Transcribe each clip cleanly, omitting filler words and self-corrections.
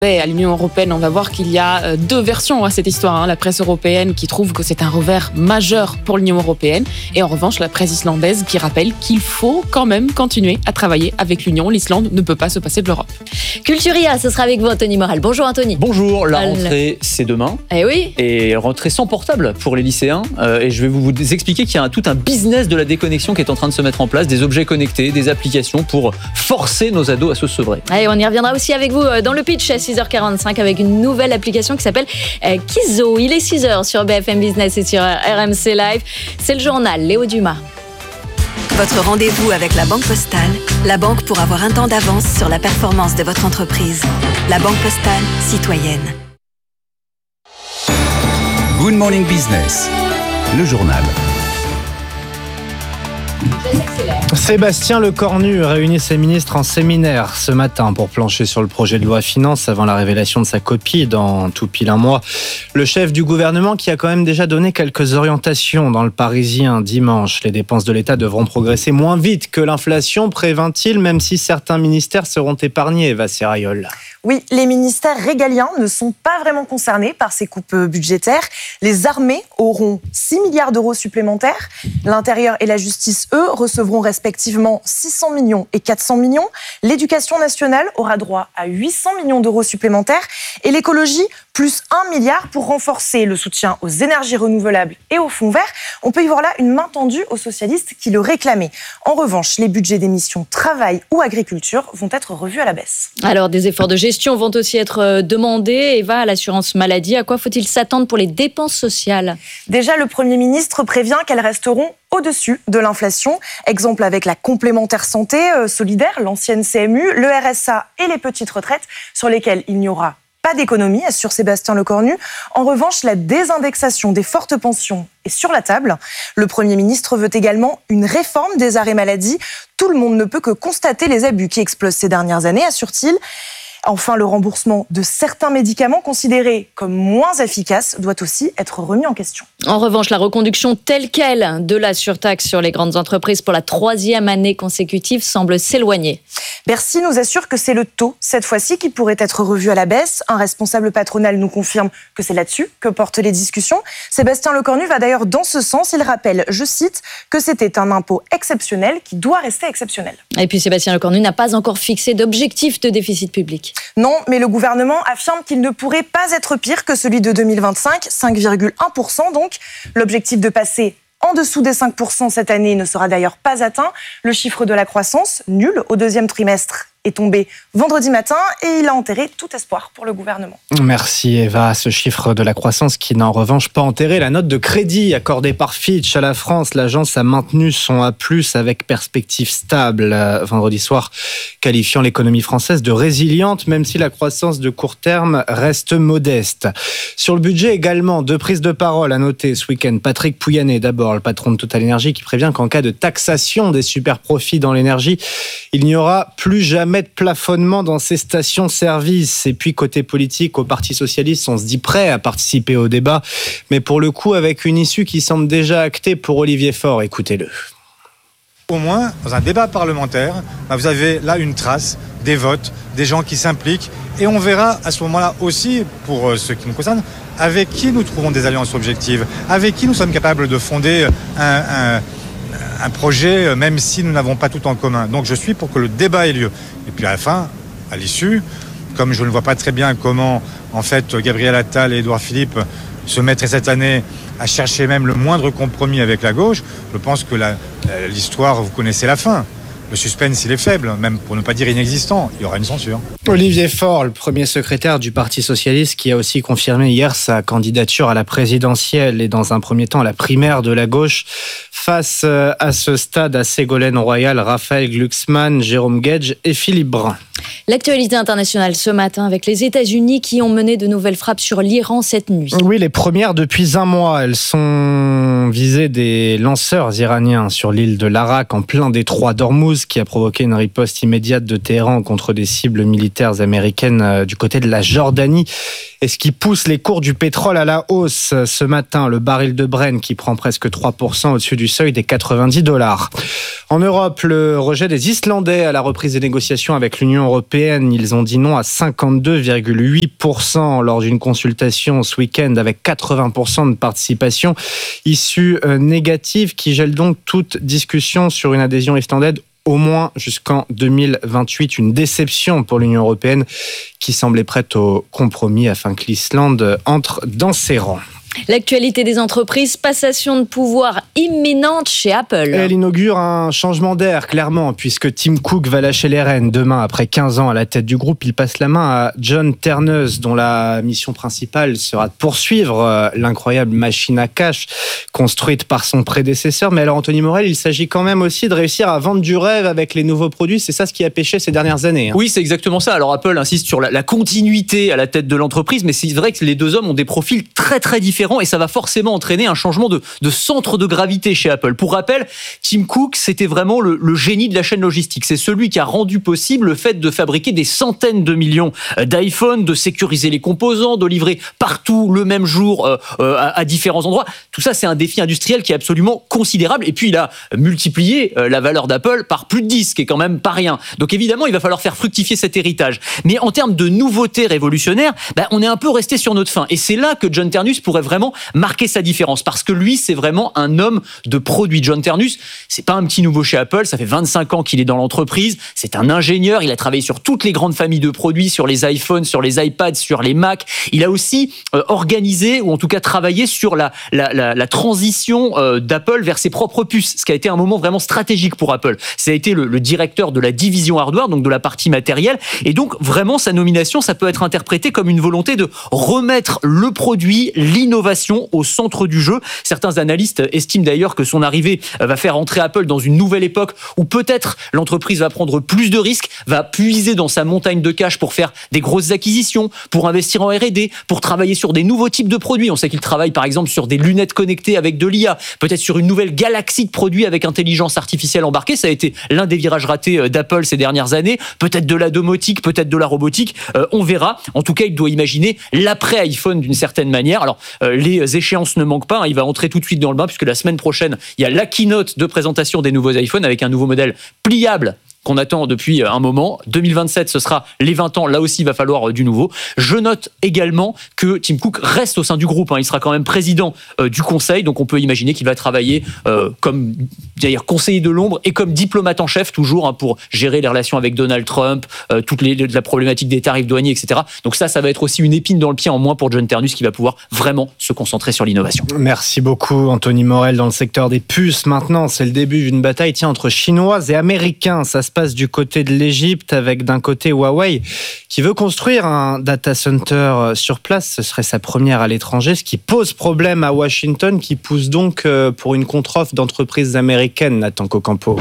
À l'Union européenne, on va voir qu'il y a deux versions à cette histoire. La presse européenne qui trouve que c'est un revers majeur pour l'Union européenne et en revanche la presse islandaise qui rappelle qu'il faut quand même continuer à travailler avec l'Union. L'Islande ne peut pas se passer de l'Europe. Culturia, ce sera avec vous Anthony Morel. Bonjour Anthony. Bonjour, la rentrée c'est demain. Eh oui. Et rentrée sans portable pour les lycéens. Et je vais vous expliquer qu'il y a tout un business de la déconnexion qui est en train de se mettre en place, des objets connectés, des applications pour forcer nos ados à se sevrer. Et on y reviendra aussi avec vous dans le pitch à 6h45 avec une nouvelle application qui s'appelle Kizo. Il est 6h sur BFM Business et sur RMC Live. C'est le journal Léo Dumas. Votre rendez-vous avec la Banque Postale, la banque pour avoir un temps d'avance sur la performance de votre entreprise. La Banque Postale, citoyenne. Good Morning Business, le journal. Sébastien Lecornu réunit ses ministres en séminaire ce matin pour plancher sur le projet de loi finances avant la révélation de sa copie dans tout pile un mois. Le chef du gouvernement qui a quand même déjà donné quelques orientations dans le Parisien dimanche. Les dépenses de l'État devront progresser moins vite que l'inflation, prévint-il, même si certains ministères seront épargnés, Eva Serrayol. Oui, les ministères régaliens ne sont pas vraiment concernés par ces coupes budgétaires. Les armées auront 6 milliards d'euros supplémentaires. L'Intérieur et la Justice, eux, recevront respectivement 600 millions et 400 millions. L'Éducation nationale aura droit à 800 millions d'euros supplémentaires. Et l'écologie, plus 1 milliard pour renforcer le soutien aux énergies renouvelables et au fonds vert. On peut y voir là une main tendue aux socialistes qui le réclamaient. En revanche, les budgets des missions travail ou agriculture vont être revus à la baisse. Alors, des efforts de gestion vont aussi être demandés. Eva, à l'assurance maladie, à quoi faut-il s'attendre pour les dépenses sociales ? Déjà, le Premier ministre prévient qu'elles resteront au-dessus de l'inflation. Exemple avec la complémentaire santé solidaire, l'ancienne CMU, le RSA et les petites retraites sur lesquelles il n'y aura pas d'économie, assure Sébastien Lecornu. En revanche, la désindexation des fortes pensions est sur la table. Le Premier ministre veut également une réforme des arrêts maladie. Tout le monde ne peut que constater les abus qui explosent ces dernières années, assure-t-il. Enfin, le remboursement de certains médicaments considérés comme moins efficaces doit aussi être remis en question. En revanche, la reconduction telle quelle de la surtaxe sur les grandes entreprises pour la 3e année consécutive semble s'éloigner. Bercy nous assure que c'est le taux, cette fois-ci, qui pourrait être revu à la baisse. Un responsable patronal nous confirme que c'est là-dessus que portent les discussions. Sébastien Lecornu va d'ailleurs dans ce sens. Il rappelle, je cite, que c'était un impôt exceptionnel qui doit rester exceptionnel. Et puis Sébastien Lecornu n'a pas encore fixé d'objectif de déficit public. Non, mais le gouvernement affirme qu'il ne pourrait pas être pire que celui de 2025, 5,1% donc. L'objectif de passer en dessous des 5% cette année ne sera d'ailleurs pas atteint. Le chiffre de la croissance, nul au deuxième trimestre, est tombé vendredi matin et il a enterré tout espoir pour le gouvernement. Merci Eva. Ce chiffre de la croissance qui n'a en revanche pas enterré la note de crédit accordée par Fitch à la France. L'agence a maintenu son A+ avec perspective stable vendredi soir, qualifiant l'économie française de résiliente, même si la croissance de court terme reste modeste. Sur le budget également, 2 prises de parole à noter ce week-end. Patrick Pouyanné, d'abord, le patron de TotalEnergies, qui prévient qu'en cas de taxation des super-profits dans l'énergie, il n'y aura plus jamais de plafonnement dans ces stations-service. Et puis côté politique, au Parti socialiste, on se dit prêt à participer au débat, mais pour le coup avec une issue qui semble déjà actée pour Olivier Faure. Écoutez-le. Au moins, dans un débat parlementaire, vous avez là une trace, des votes, des gens qui s'impliquent, et on verra à ce moment-là aussi, pour ce qui nous concerne, avec qui nous trouvons des alliances objectives, avec qui nous sommes capables de fonder un projet, même si nous n'avons pas tout en commun. Donc je suis pour que le débat ait lieu. Et puis à la fin, à l'issue, comme je ne vois pas très bien comment, en fait, Gabriel Attal et Édouard Philippe se mettraient cette année à chercher même le moindre compromis avec la gauche, je pense que l'histoire, vous connaissez la fin. Le suspense, il est faible, même pour ne pas dire inexistant. Il y aura une censure. Olivier Faure, le premier secrétaire du Parti socialiste, qui a aussi confirmé hier sa candidature à la présidentielle et dans un premier temps à la primaire de la gauche. Face à ce stade à Ségolène Royal, Raphaël Glucksmann, Jérôme Guedj et Philippe Brun. L'actualité internationale ce matin avec les États-Unis qui ont mené de nouvelles frappes sur l'Iran cette nuit. Oui, les premières depuis un mois. Elles sont visé des lanceurs iraniens sur l'île de l'Arak en plein détroit d'Ormuz, qui a provoqué une riposte immédiate de Téhéran contre des cibles militaires américaines du côté de la Jordanie. Et ce qui pousse les cours du pétrole à la hausse ce matin, le baril de Brent qui prend presque 3% au-dessus du seuil des $90. En Europe, le rejet des Islandais à la reprise des négociations avec l'Union européenne. Ils ont dit non à 52,8% lors d'une consultation ce week-end avec 80% de participation. Issue négative qui gèle donc toute discussion sur une adhésion islandaise au moins jusqu'en 2028. Une déception pour l'Union européenne qui semblait prête au compromis afin que l'Islande entre dans ses rangs. L'actualité des entreprises, passation de pouvoir imminente chez Apple. Elle inaugure un changement d'air, clairement, puisque Tim Cook va lâcher les rênes demain. Après 15 ans à la tête du groupe, il passe la main à John Ternus, dont la mission principale sera de poursuivre l'incroyable machine à cash construite par son prédécesseur. Mais alors, Anthony Morel, il s'agit quand même aussi de réussir à vendre du rêve avec les nouveaux produits. C'est ça ce qui a pêché ces dernières années. Oui, c'est exactement ça. Alors, Apple insiste sur la continuité à la tête de l'entreprise, mais c'est vrai que les deux hommes ont des profils très, très différents. Et ça va forcément entraîner un changement de centre de gravité chez Apple. Pour rappel, Tim Cook, c'était vraiment le génie de la chaîne logistique. C'est celui qui a rendu possible le fait de fabriquer des centaines de millions d'iPhones, de sécuriser les composants, de livrer partout le même jour à différents endroits. Tout ça, c'est un défi industriel qui est absolument considérable. Et puis, il a multiplié la valeur d'Apple par plus de 10, ce qui est quand même pas rien. Donc évidemment, il va falloir faire fructifier cet héritage. Mais en termes de nouveautés révolutionnaires, on est un peu resté sur notre faim. Et c'est là que John Ternus pourrait vraiment marquer sa différence, parce que lui, c'est vraiment un homme de produit. John Ternus, c'est pas un petit nouveau chez Apple, ça fait 25 ans qu'il est dans l'entreprise, c'est un ingénieur, il a travaillé sur toutes les grandes familles de produits, sur les iPhones, sur les iPads, sur les Mac. Il a aussi organisé, ou en tout cas travaillé sur la transition d'Apple vers ses propres puces, ce qui a été un moment vraiment stratégique pour Apple. Ça a été le directeur de la division hardware, donc de la partie matérielle, et donc vraiment sa nomination, ça peut être interprété comme une volonté de remettre le produit, l'innovation au centre du jeu. Certains analystes estiment d'ailleurs que son arrivée va faire entrer Apple dans une nouvelle époque où peut-être l'entreprise va prendre plus de risques, va puiser dans sa montagne de cash pour faire des grosses acquisitions, pour investir en R&D, pour travailler sur des nouveaux types de produits. On sait qu'il travaille par exemple sur des lunettes connectées avec de l'IA, peut-être sur une nouvelle galaxie de produits avec intelligence artificielle embarquée. Ça a été l'un des virages ratés d'Apple ces dernières années. Peut-être de la domotique, peut-être de la robotique. On verra. En tout cas, il doit imaginer l'après-iPhone d'une certaine manière. Alors, les échéances ne manquent pas. Il va entrer tout de suite dans le bain puisque la semaine prochaine, il y a la keynote de présentation des nouveaux iPhones avec un nouveau modèle pliable qu'on attend depuis un moment. 2027, ce sera les 20 ans. Là aussi, il va falloir du nouveau. Je note également que Tim Cook reste au sein du groupe. Il sera quand même président du conseil. Donc, on peut imaginer qu'il va travailler comme d'ailleurs conseiller de l'ombre et comme diplomate en chef, toujours pour gérer les relations avec Donald Trump, toute la problématique des tarifs douaniers, etc. Donc ça va être aussi une épine dans le pied en moins pour John Ternus qui va pouvoir vraiment se concentrer sur l'innovation. Merci beaucoup, Anthony Morel. Dans le secteur des puces, maintenant, c'est le début d'une bataille entre Chinois et Américains. Ça se passe du côté de l'Égypte avec d'un côté Huawei qui veut construire un data center sur place. Ce serait sa première à l'étranger, ce qui pose problème à Washington qui pousse donc pour une contre-offre d'entreprises américaines, Nathan Cocampo.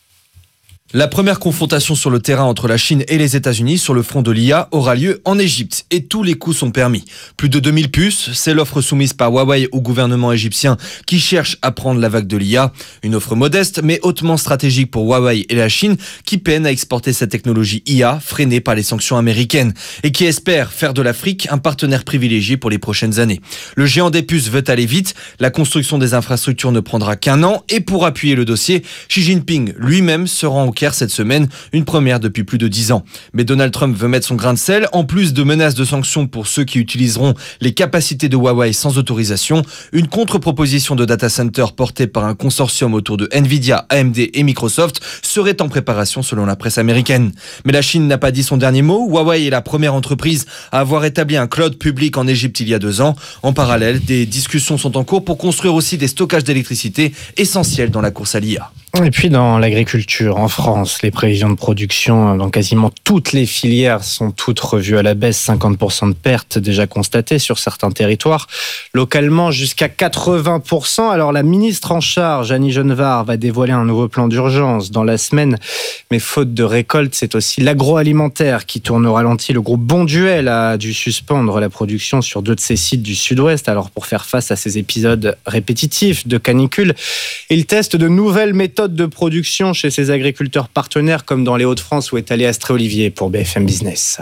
La première confrontation sur le terrain entre la Chine et les États-Unis sur le front de l'IA aura lieu en Égypte et tous les coups sont permis. Plus de 2000 puces, c'est l'offre soumise par Huawei au gouvernement égyptien qui cherche à prendre la vague de l'IA. Une offre modeste mais hautement stratégique pour Huawei et la Chine qui peinent à exporter sa technologie IA freinée par les sanctions américaines et qui espère faire de l'Afrique un partenaire privilégié pour les prochaines années. Le géant des puces veut aller vite, la construction des infrastructures ne prendra qu'un an et pour appuyer le dossier, Xi Jinping lui-même se rend au cette semaine, une première depuis plus de 10 ans. Mais Donald Trump veut mettre son grain de sel, en plus de menaces de sanctions pour ceux qui utiliseront les capacités de Huawei sans autorisation. Une contre-proposition de data center portée par un consortium autour de Nvidia, AMD et Microsoft serait en préparation selon la presse américaine. Mais la Chine n'a pas dit son dernier mot. Huawei est la première entreprise à avoir établi un cloud public en Égypte il y a 2 ans. En parallèle, des discussions sont en cours pour construire aussi des stockages d'électricité essentiels dans la course à l'IA. Et puis dans l'agriculture en France, les prévisions de production dans quasiment toutes les filières sont toutes revues à la baisse. 50% de pertes déjà constatées sur certains territoires. Localement, jusqu'à 80%. Alors la ministre en charge, Annie Genevard, va dévoiler un nouveau plan d'urgence dans la semaine. Mais faute de récolte, c'est aussi l'agroalimentaire qui tourne au ralenti. Le groupe Bonduelle a dû suspendre la production sur 2 de ses sites du sud-ouest. Alors pour faire face à ces épisodes répétitifs de canicule, il teste de nouvelles méthodes de production chez ses agriculteurs partenaires comme dans les Hauts-de-France où est allé Astrée Olivier pour BFM Business.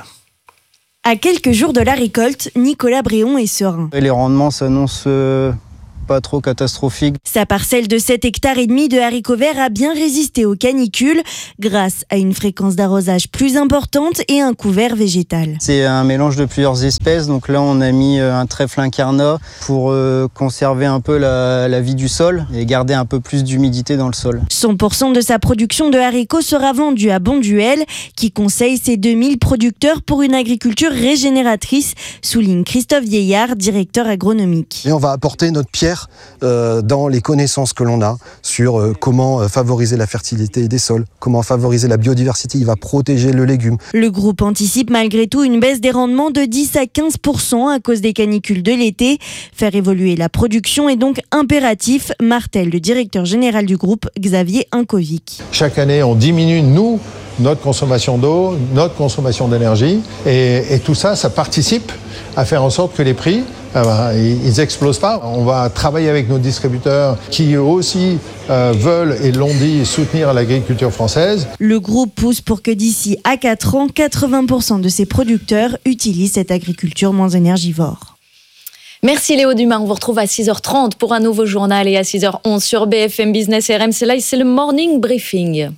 À quelques jours de la récolte, Nicolas Bréon est serein. Les rendements s'annoncent pas trop catastrophique. Sa parcelle de 7,5 hectares de haricots verts a bien résisté aux canicules grâce à une fréquence d'arrosage plus importante et un couvert végétal. C'est un mélange de plusieurs espèces, donc là on a mis un trèfle incarnat pour conserver un peu la vie du sol et garder un peu plus d'humidité dans le sol. 100% de sa production de haricots sera vendue à Bonduelle qui conseille ses 2000 producteurs pour une agriculture régénératrice, souligne Christophe Vieillard, directeur agronomique. Et on va apporter notre pierre dans les connaissances que l'on a sur comment favoriser la fertilité des sols, comment favoriser la biodiversité, il va protéger le légume. Le groupe anticipe malgré tout une baisse des rendements de 10 à 15% à cause des canicules de l'été. Faire évoluer la production est donc impératif, martèle le directeur général du groupe, Xavier Inkovic. Chaque année, on diminue, notre consommation d'eau, notre consommation d'énergie, et tout ça, ça participe à faire en sorte que les prix, ils n'explosent pas. On va travailler avec nos distributeurs qui eux aussi veulent, et l'ont dit, soutenir l'agriculture française. Le groupe pousse pour que d'ici à 4 ans, 80% de ses producteurs utilisent cette agriculture moins énergivore. Merci Léo Dumas, on vous retrouve à 6h30 pour un nouveau journal et à 6h11 sur BFM Business et RMC Live, c'est le Morning Briefing.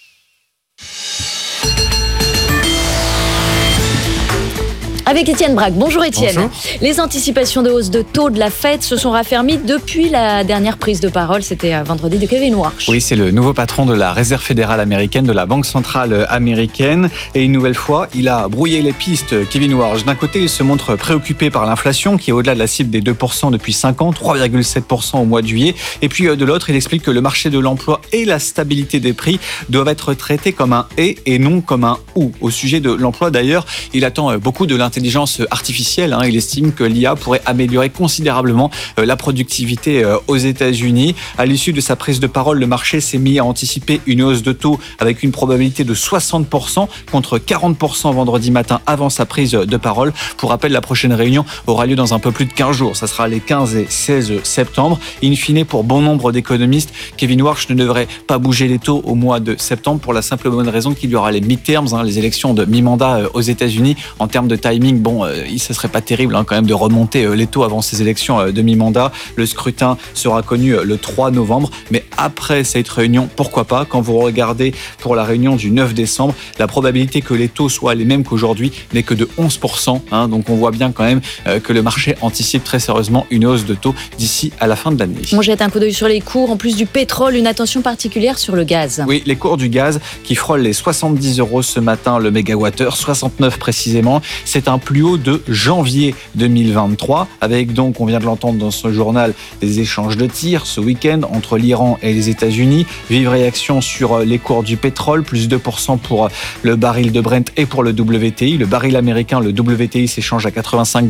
Avec Étienne Braque. Bonjour Étienne. Bonjour. Les anticipations de hausse de taux de la Fed se sont raffermies depuis la dernière prise de parole. C'était vendredi de Kevin Warsh. Oui, c'est le nouveau patron de la Réserve fédérale américaine, de la Banque centrale américaine. Et une nouvelle fois, il a brouillé les pistes, Kevin Warsh. D'un côté, il se montre préoccupé par l'inflation qui est au-delà de la cible des 2% depuis 5 ans, 3,7% au mois de juillet. Et puis de l'autre, il explique que le marché de l'emploi et la stabilité des prix doivent être traités comme un et non comme un ou. Au sujet de l'emploi d'ailleurs, il attend beaucoup de l'intelligence artificielle. Il estime que l'IA pourrait améliorer considérablement la productivité aux États-Unis. À l'issue de sa prise de parole, le marché s'est mis à anticiper une hausse de taux avec une probabilité de 60% contre 40% vendredi matin avant sa prise de parole. Pour rappel, la prochaine réunion aura lieu dans un peu plus de 15 jours. Ça sera les 15 et 16 septembre. In fine, pour bon nombre d'économistes, Kevin Warsh ne devrait pas bouger les taux au mois de septembre pour la simple bonne raison qu'il y aura les midterms, les élections de mi-mandat aux États-Unis. En termes de timing, ce serait pas terrible quand même de remonter les taux avant ces élections de mi-mandat. Le scrutin sera connu le 3 novembre, mais après cette réunion, pourquoi pas, quand vous regardez pour la réunion du 9 décembre, la probabilité que les taux soient les mêmes qu'aujourd'hui n'est que de 11%. Donc on voit bien quand même que le marché anticipe très sérieusement une hausse de taux d'ici à la fin de l'année. On jette un coup d'œil sur les cours. En plus du pétrole, une attention particulière sur le gaz. Oui, les cours du gaz qui frôlent les 70 € ce matin le mégawattheure, 69 précisément. C'est un plus haut de janvier 2023, avec donc, on vient de l'entendre dans ce journal, des échanges de tirs ce week-end entre l'Iran et les États-Unis. Vive réaction sur les cours du pétrole, plus 2% pour le baril de Brent et pour le WTI. Le baril américain, le WTI, s'échange à $85,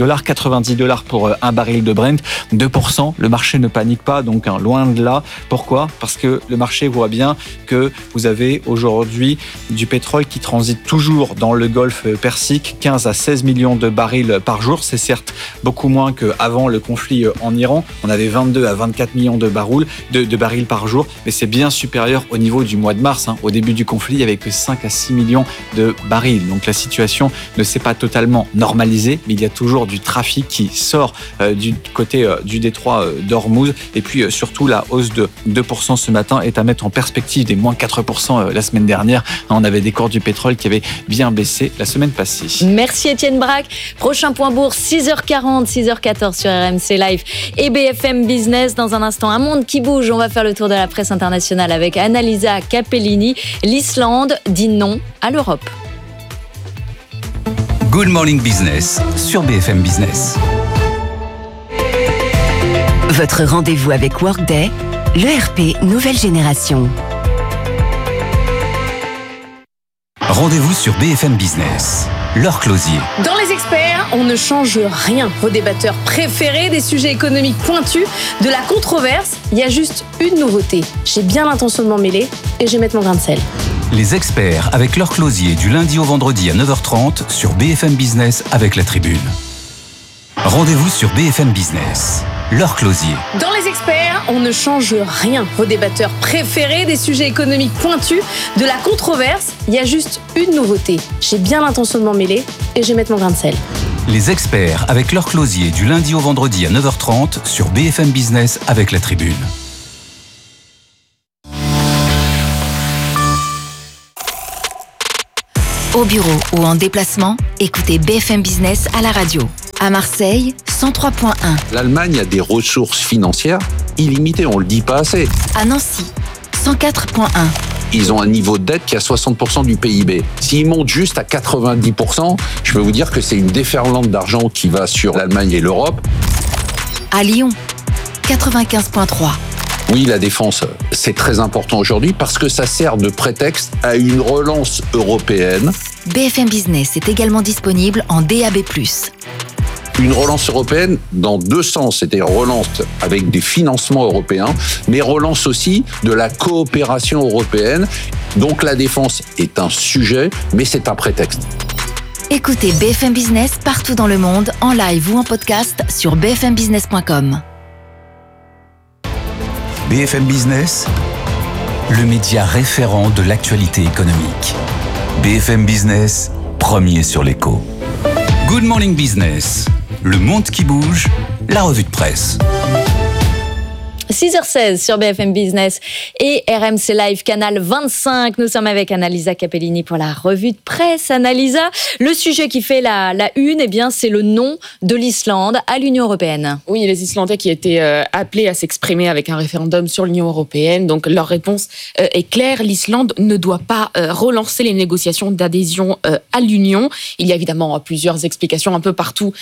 $90 pour un baril de Brent, 2%. Le marché ne panique pas, donc loin de là. Pourquoi ? Parce que le marché voit bien que vous avez aujourd'hui du pétrole qui transite toujours dans le golfe Persique, 15 à 16 millions de barils par jour. C'est certes beaucoup moins qu'avant le conflit en Iran. On avait 22 à 24 millions de barils par jour, mais c'est bien supérieur au niveau du mois de mars. Au début du conflit, il n'y avait que 5 à 6 millions de barils. Donc la situation ne s'est pas totalement normalisée, mais il y a toujours du trafic qui sort du côté du détroit d'Ormuz. Et puis surtout, la hausse de 2% ce matin est à mettre en perspective des moins 4% la semaine dernière. On avait des cours du pétrole qui avaient bien baissé la semaine passée. Merci Étienne Braque. Prochain point bourse, 6h40, 6h14 sur RMC Live et BFM Business. Dans un instant, un monde qui bouge. On va faire le tour de la presse internationale avec Annalisa Capellini. L'Islande dit non à l'Europe. Good Morning Business sur BFM Business. Votre rendez-vous avec Workday, l'ERP nouvelle génération. Rendez-vous sur BFM Business. Laure Closier. Dans Les Experts, on ne change rien. Vos débatteurs préférés, des sujets économiques pointus, de la controverse, il y a juste une nouveauté. J'ai bien l'intention de m'en mêler et je vais mettre mon grain de sel. Les Experts avec Laure Closier du lundi au vendredi à 9h30 sur BFM Business avec La Tribune. Rendez-vous sur BFM Business. Laure Closier. Dans Les Experts, on ne change rien. Vos débatteurs préférés, des sujets économiques pointus, de la controverse, il y a juste une nouveauté. J'ai bien l'intention de m'en mêler et je vais mettre mon grain de sel. Les Experts avec Laure Closier du lundi au vendredi à 9h30 sur BFM Business avec La Tribune. Au bureau ou en déplacement, écoutez BFM Business à la radio. À Marseille, 103.1. L'Allemagne a des ressources financières illimitées, on ne le dit pas assez. À Nancy, 104.1. Ils ont un niveau de dette qui est à 60% du PIB. S'ils montent juste à 90%, je peux vous dire que c'est une déferlante d'argent qui va sur l'Allemagne et l'Europe. À Lyon, 95.3. Oui, la défense, c'est très important aujourd'hui parce que ça sert de prétexte à une relance européenne. BFM Business est également disponible en DAB+. Une relance européenne dans deux sens, c'est-à-dire relance avec des financements européens, mais relance aussi de la coopération européenne. Donc la défense est un sujet, mais c'est un prétexte. Écoutez BFM Business partout dans le monde, en live ou en podcast sur bfmbusiness.com. BFM Business, le média référent de l'actualité économique. BFM Business, premier sur l'écho. Good Morning Business, le monde qui bouge, la revue de presse. 6h16 sur BFM Business et RMC Live, canal 25. Nous sommes avec Annalisa Capellini pour la revue de presse. Annalisa, le sujet qui fait la une, eh bien, c'est le non de l'Islande à l'Union européenne. Oui, les Islandais qui étaient appelés à s'exprimer avec un référendum sur l'Union européenne. Donc, leur réponse est claire. L'Islande ne doit pas relancer les négociations d'adhésion à l'Union. Il y a évidemment plusieurs explications un peu partout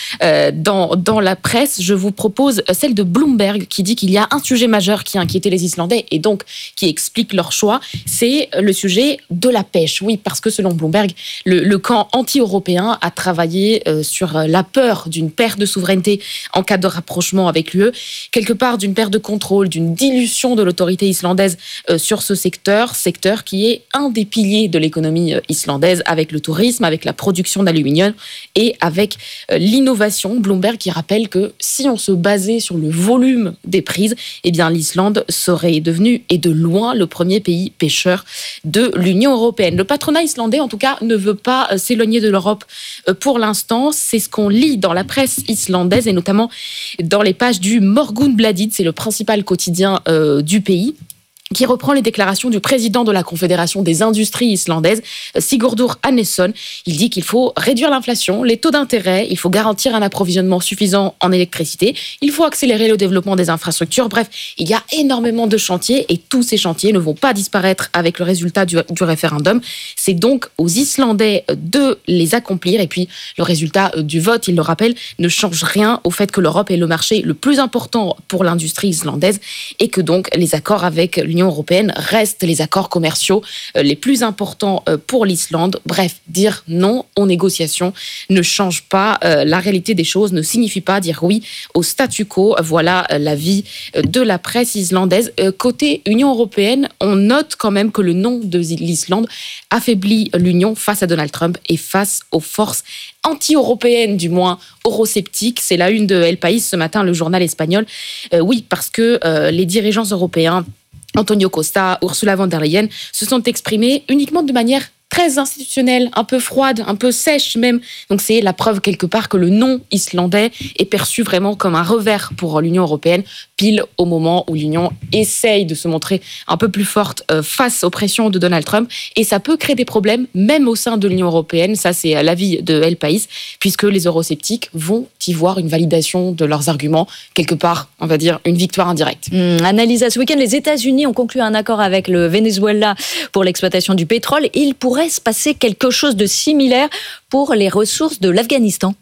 dans la presse. Je vous propose celle de Bloomberg qui dit qu'il y a un sujet majeur qui inquiétait les Islandais et donc qui explique leur choix, c'est le sujet de la pêche. Oui, parce que selon Bloomberg, le camp anti-européen a travaillé sur la peur d'une perte de souveraineté en cas de rapprochement avec l'UE, quelque part d'une perte de contrôle, d'une dilution de l'autorité islandaise sur ce secteur qui est un des piliers de l'économie islandaise avec le tourisme, avec la production d'aluminium et avec l'innovation. Bloomberg qui rappelle que si on se basait sur le volume des prises, eh bien, l'Islande serait devenue, et de loin, le premier pays pêcheur de l'Union européenne. Le patronat islandais, en tout cas, ne veut pas s'éloigner de l'Europe pour l'instant. C'est ce qu'on lit dans la presse islandaise, et notamment dans les pages du Morgunblaðið, c'est le principal quotidien du pays, qui reprend les déclarations du président de la Confédération des industries islandaises, Sigurdur Hannesson. Il dit qu'il faut réduire l'inflation, les taux d'intérêt, il faut garantir un approvisionnement suffisant en électricité, il faut accélérer le développement des infrastructures. Bref, il y a énormément de chantiers et tous ces chantiers ne vont pas disparaître avec le résultat du référendum. C'est donc aux Islandais de les accomplir. Et puis, le résultat du vote, il le rappelle, ne change rien au fait que l'Europe est le marché le plus important pour l'industrie islandaise et que donc les accords avec l'Union européenne restent les accords commerciaux les plus importants pour l'Islande. Bref, dire non aux négociations ne change pas la réalité des choses, ne signifie pas dire oui au statu quo. Voilà l'avis de la presse islandaise. Côté Union européenne, on note quand même que le non de l'Islande affaiblit l'Union face à Donald Trump et face aux forces anti-européennes, du moins eurosceptiques. C'est la une de El País ce matin, le journal espagnol. Oui, parce que les dirigeants européens, Antonio Costa, Ursula von der Leyen, se sont exprimés uniquement de manière très institutionnelle, un peu froide, un peu sèche même. Donc c'est la preuve quelque part que le non islandais est perçu vraiment comme un revers pour l'Union européenne, pile au moment où l'Union essaye de se montrer un peu plus forte face aux pressions de Donald Trump. Et ça peut créer des problèmes même au sein de l'Union européenne. Ça, c'est l'avis de El País, puisque les eurosceptiques vont y voir une validation de leurs arguments, quelque part, on va dire, une victoire indirecte. Annalisa, ce week-end, les États-Unis ont conclu un accord avec le Venezuela pour l'exploitation du pétrole. Il pourrait se passer quelque chose de similaire pour les ressources de l'Afghanistan.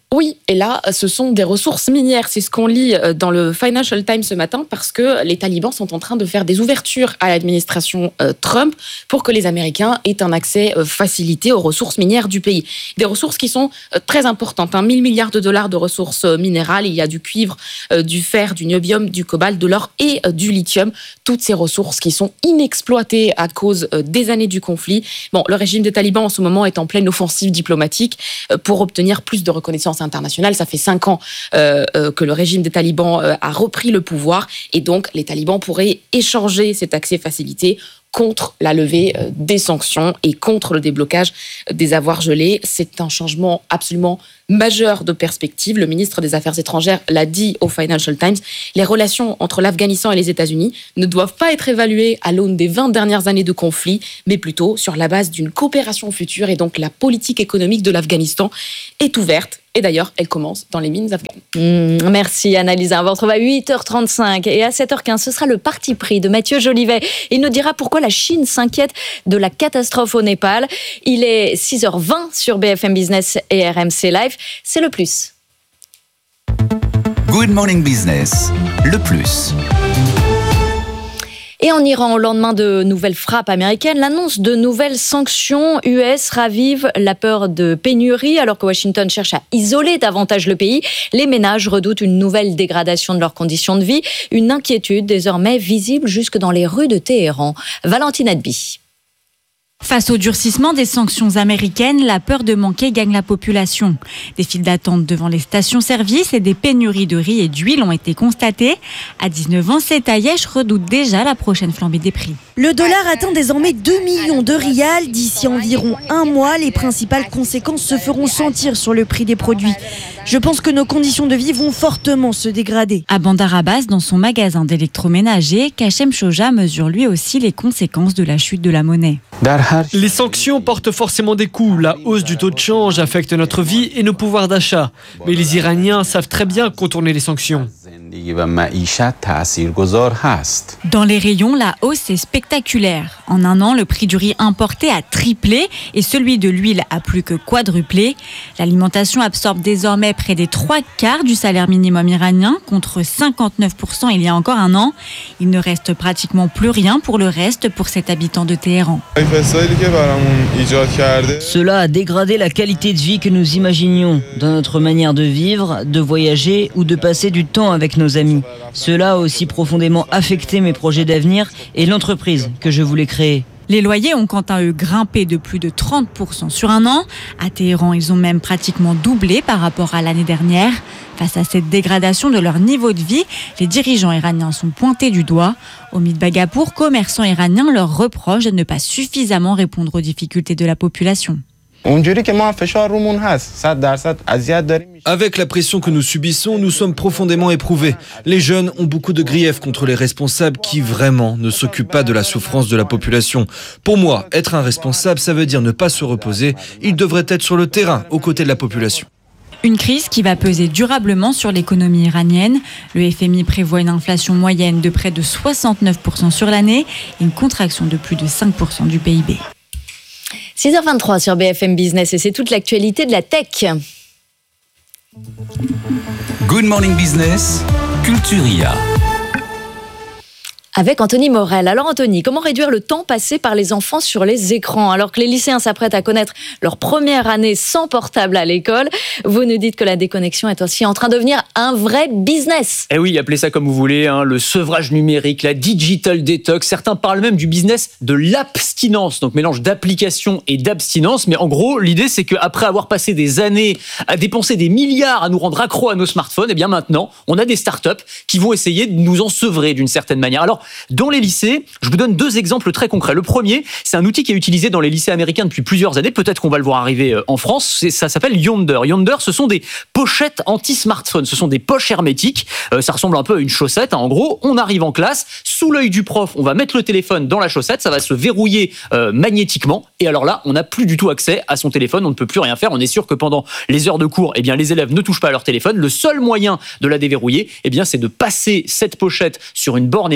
Oui, et là, ce sont des ressources minières. C'est ce qu'on lit dans le Financial Times ce matin parce que les talibans sont en train de faire des ouvertures à l'administration Trump pour que les Américains aient un accès facilité aux ressources minières du pays. Des ressources qui sont très importantes. 1 000 milliards de dollars de ressources minérales. Il y a du cuivre, du fer, du niobium, du cobalt, de l'or et du lithium. Toutes ces ressources qui sont inexploitées à cause des années du conflit. Bon, le régime des talibans en ce moment est en pleine offensive diplomatique pour obtenir plus de reconnaissance internationale. Ça fait 5 ans que le régime des talibans a repris le pouvoir et donc les talibans pourraient échanger cet accès facilité contre la levée des sanctions et contre le déblocage des avoirs gelés. C'est un changement absolument majeur de perspective. Le ministre des Affaires étrangères l'a dit au Financial Times. Les relations entre l'Afghanistan et les États-Unis ne doivent pas être évaluées à l'aune des 20 dernières années de conflit, mais plutôt sur la base d'une coopération future. Et donc la politique économique de l'Afghanistan est ouverte. Et d'ailleurs, elle commence dans les mines afghanes. Merci Annalisa. On va retrouver à 8h35 et à 7h15. Ce sera le parti pris de Mathieu Jolivet. Il nous dira pourquoi la Chine s'inquiète de la catastrophe au Népal. Il est 6h20 sur BFM Business et RMC Live. C'est le plus. Good Morning Business, le plus. Et en Iran, au lendemain de nouvelles frappes américaines, l'annonce de nouvelles sanctions US ravive la peur de pénurie. Alors que Washington cherche à isoler davantage le pays, les ménages redoutent une nouvelle dégradation de leurs conditions de vie. Une inquiétude désormais visible jusque dans les rues de Téhéran. Valentine Adby. Face au durcissement des sanctions américaines, la peur de manquer gagne la population. Des files d'attente devant les stations-service et des pénuries de riz et d'huile ont été constatées. À 19 ans, Setayesh redoute déjà la prochaine flambée des prix. Le dollar atteint désormais 2 millions de rials. D'ici environ un mois, les principales conséquences se feront sentir sur le prix des produits. Je pense que nos conditions de vie vont fortement se dégrader. À Bandar Abbas, dans son magasin d'électroménager, Kachem Choja mesure lui aussi les conséquences de la chute de la monnaie. Les sanctions portent forcément des coûts. La hausse du taux de change affecte notre vie et nos pouvoirs d'achat. Mais les Iraniens savent très bien contourner les sanctions. Dans les rayons, la hausse est spectaculaire. En un an, le prix du riz importé a triplé et celui de l'huile a plus que quadruplé. L'alimentation absorbe désormais près des 3/4 du salaire minimum iranien, contre 59% il y a encore un an. Il ne reste pratiquement plus rien pour le reste pour cet habitant de Téhéran. Cela a dégradé la qualité de vie que nous imaginions dans notre manière de vivre, de voyager ou de passer du temps avec nos amis. Cela a aussi profondément affecté mes projets d'avenir et l'entreprise que je voulais créer. Les loyers ont quant à eux grimpé de plus de 30% sur un an. À Téhéran, ils ont même pratiquement doublé par rapport à l'année dernière. Face à cette dégradation de leur niveau de vie, les dirigeants iraniens sont pointés du doigt. Omid Bagapour, commerçants iraniens, leur reproche de ne pas suffisamment répondre aux difficultés de la population. Avec la pression que nous subissons, nous sommes profondément éprouvés. Les jeunes ont beaucoup de griefs contre les responsables qui vraiment ne s'occupent pas de la souffrance de la population. Pour moi, être un responsable, ça veut dire ne pas se reposer. Il devrait être sur le terrain, aux côtés de la population. Une crise qui va peser durablement sur l'économie iranienne. Le FMI prévoit une inflation moyenne de près de 69% sur l'année et une contraction de plus de 5% du PIB. 6h23 sur BFM Business et c'est toute l'actualité de la tech. Good Morning Business, Culturia. Avec Anthony Morel. Alors Anthony, comment réduire le temps passé par les enfants sur les écrans alors que les lycéens s'apprêtent à connaître leur première année sans portable à l'école? Vous nous dites que la déconnexion est aussi en train de devenir un vrai business. Eh oui, appelez ça comme vous voulez, le sevrage numérique, la digital detox. Certains parlent même du business de l'abstinence, donc mélange d'application et d'abstinence. Mais en gros, l'idée c'est qu'après avoir passé des années à dépenser des milliards à nous rendre accros à nos smartphones, eh bien maintenant, on a des startups qui vont essayer de nous en sevrer d'une certaine manière. Alors, dans les lycées, je vous donne 2 exemples très concrets. Le premier, c'est un outil qui est utilisé dans les lycées américains depuis plusieurs années. Peut-être qu'on va le voir arriver en France. Ça s'appelle Yonder. Yonder, ce sont des pochettes anti-smartphone. Ce sont des poches hermétiques. Ça ressemble un peu à une chaussette. En gros, on arrive en classe, sous l'œil du prof, on va mettre le téléphone dans la chaussette. Ça va se verrouiller magnétiquement. Et alors là, on n'a plus du tout accès à son téléphone. On ne peut plus rien faire. On est sûr que pendant les heures de cours, eh bien, les élèves ne touchent pas à leur téléphone. Le seul moyen de la déverrouiller, eh bien, c'est de passer cette pochette sur une borne aimantée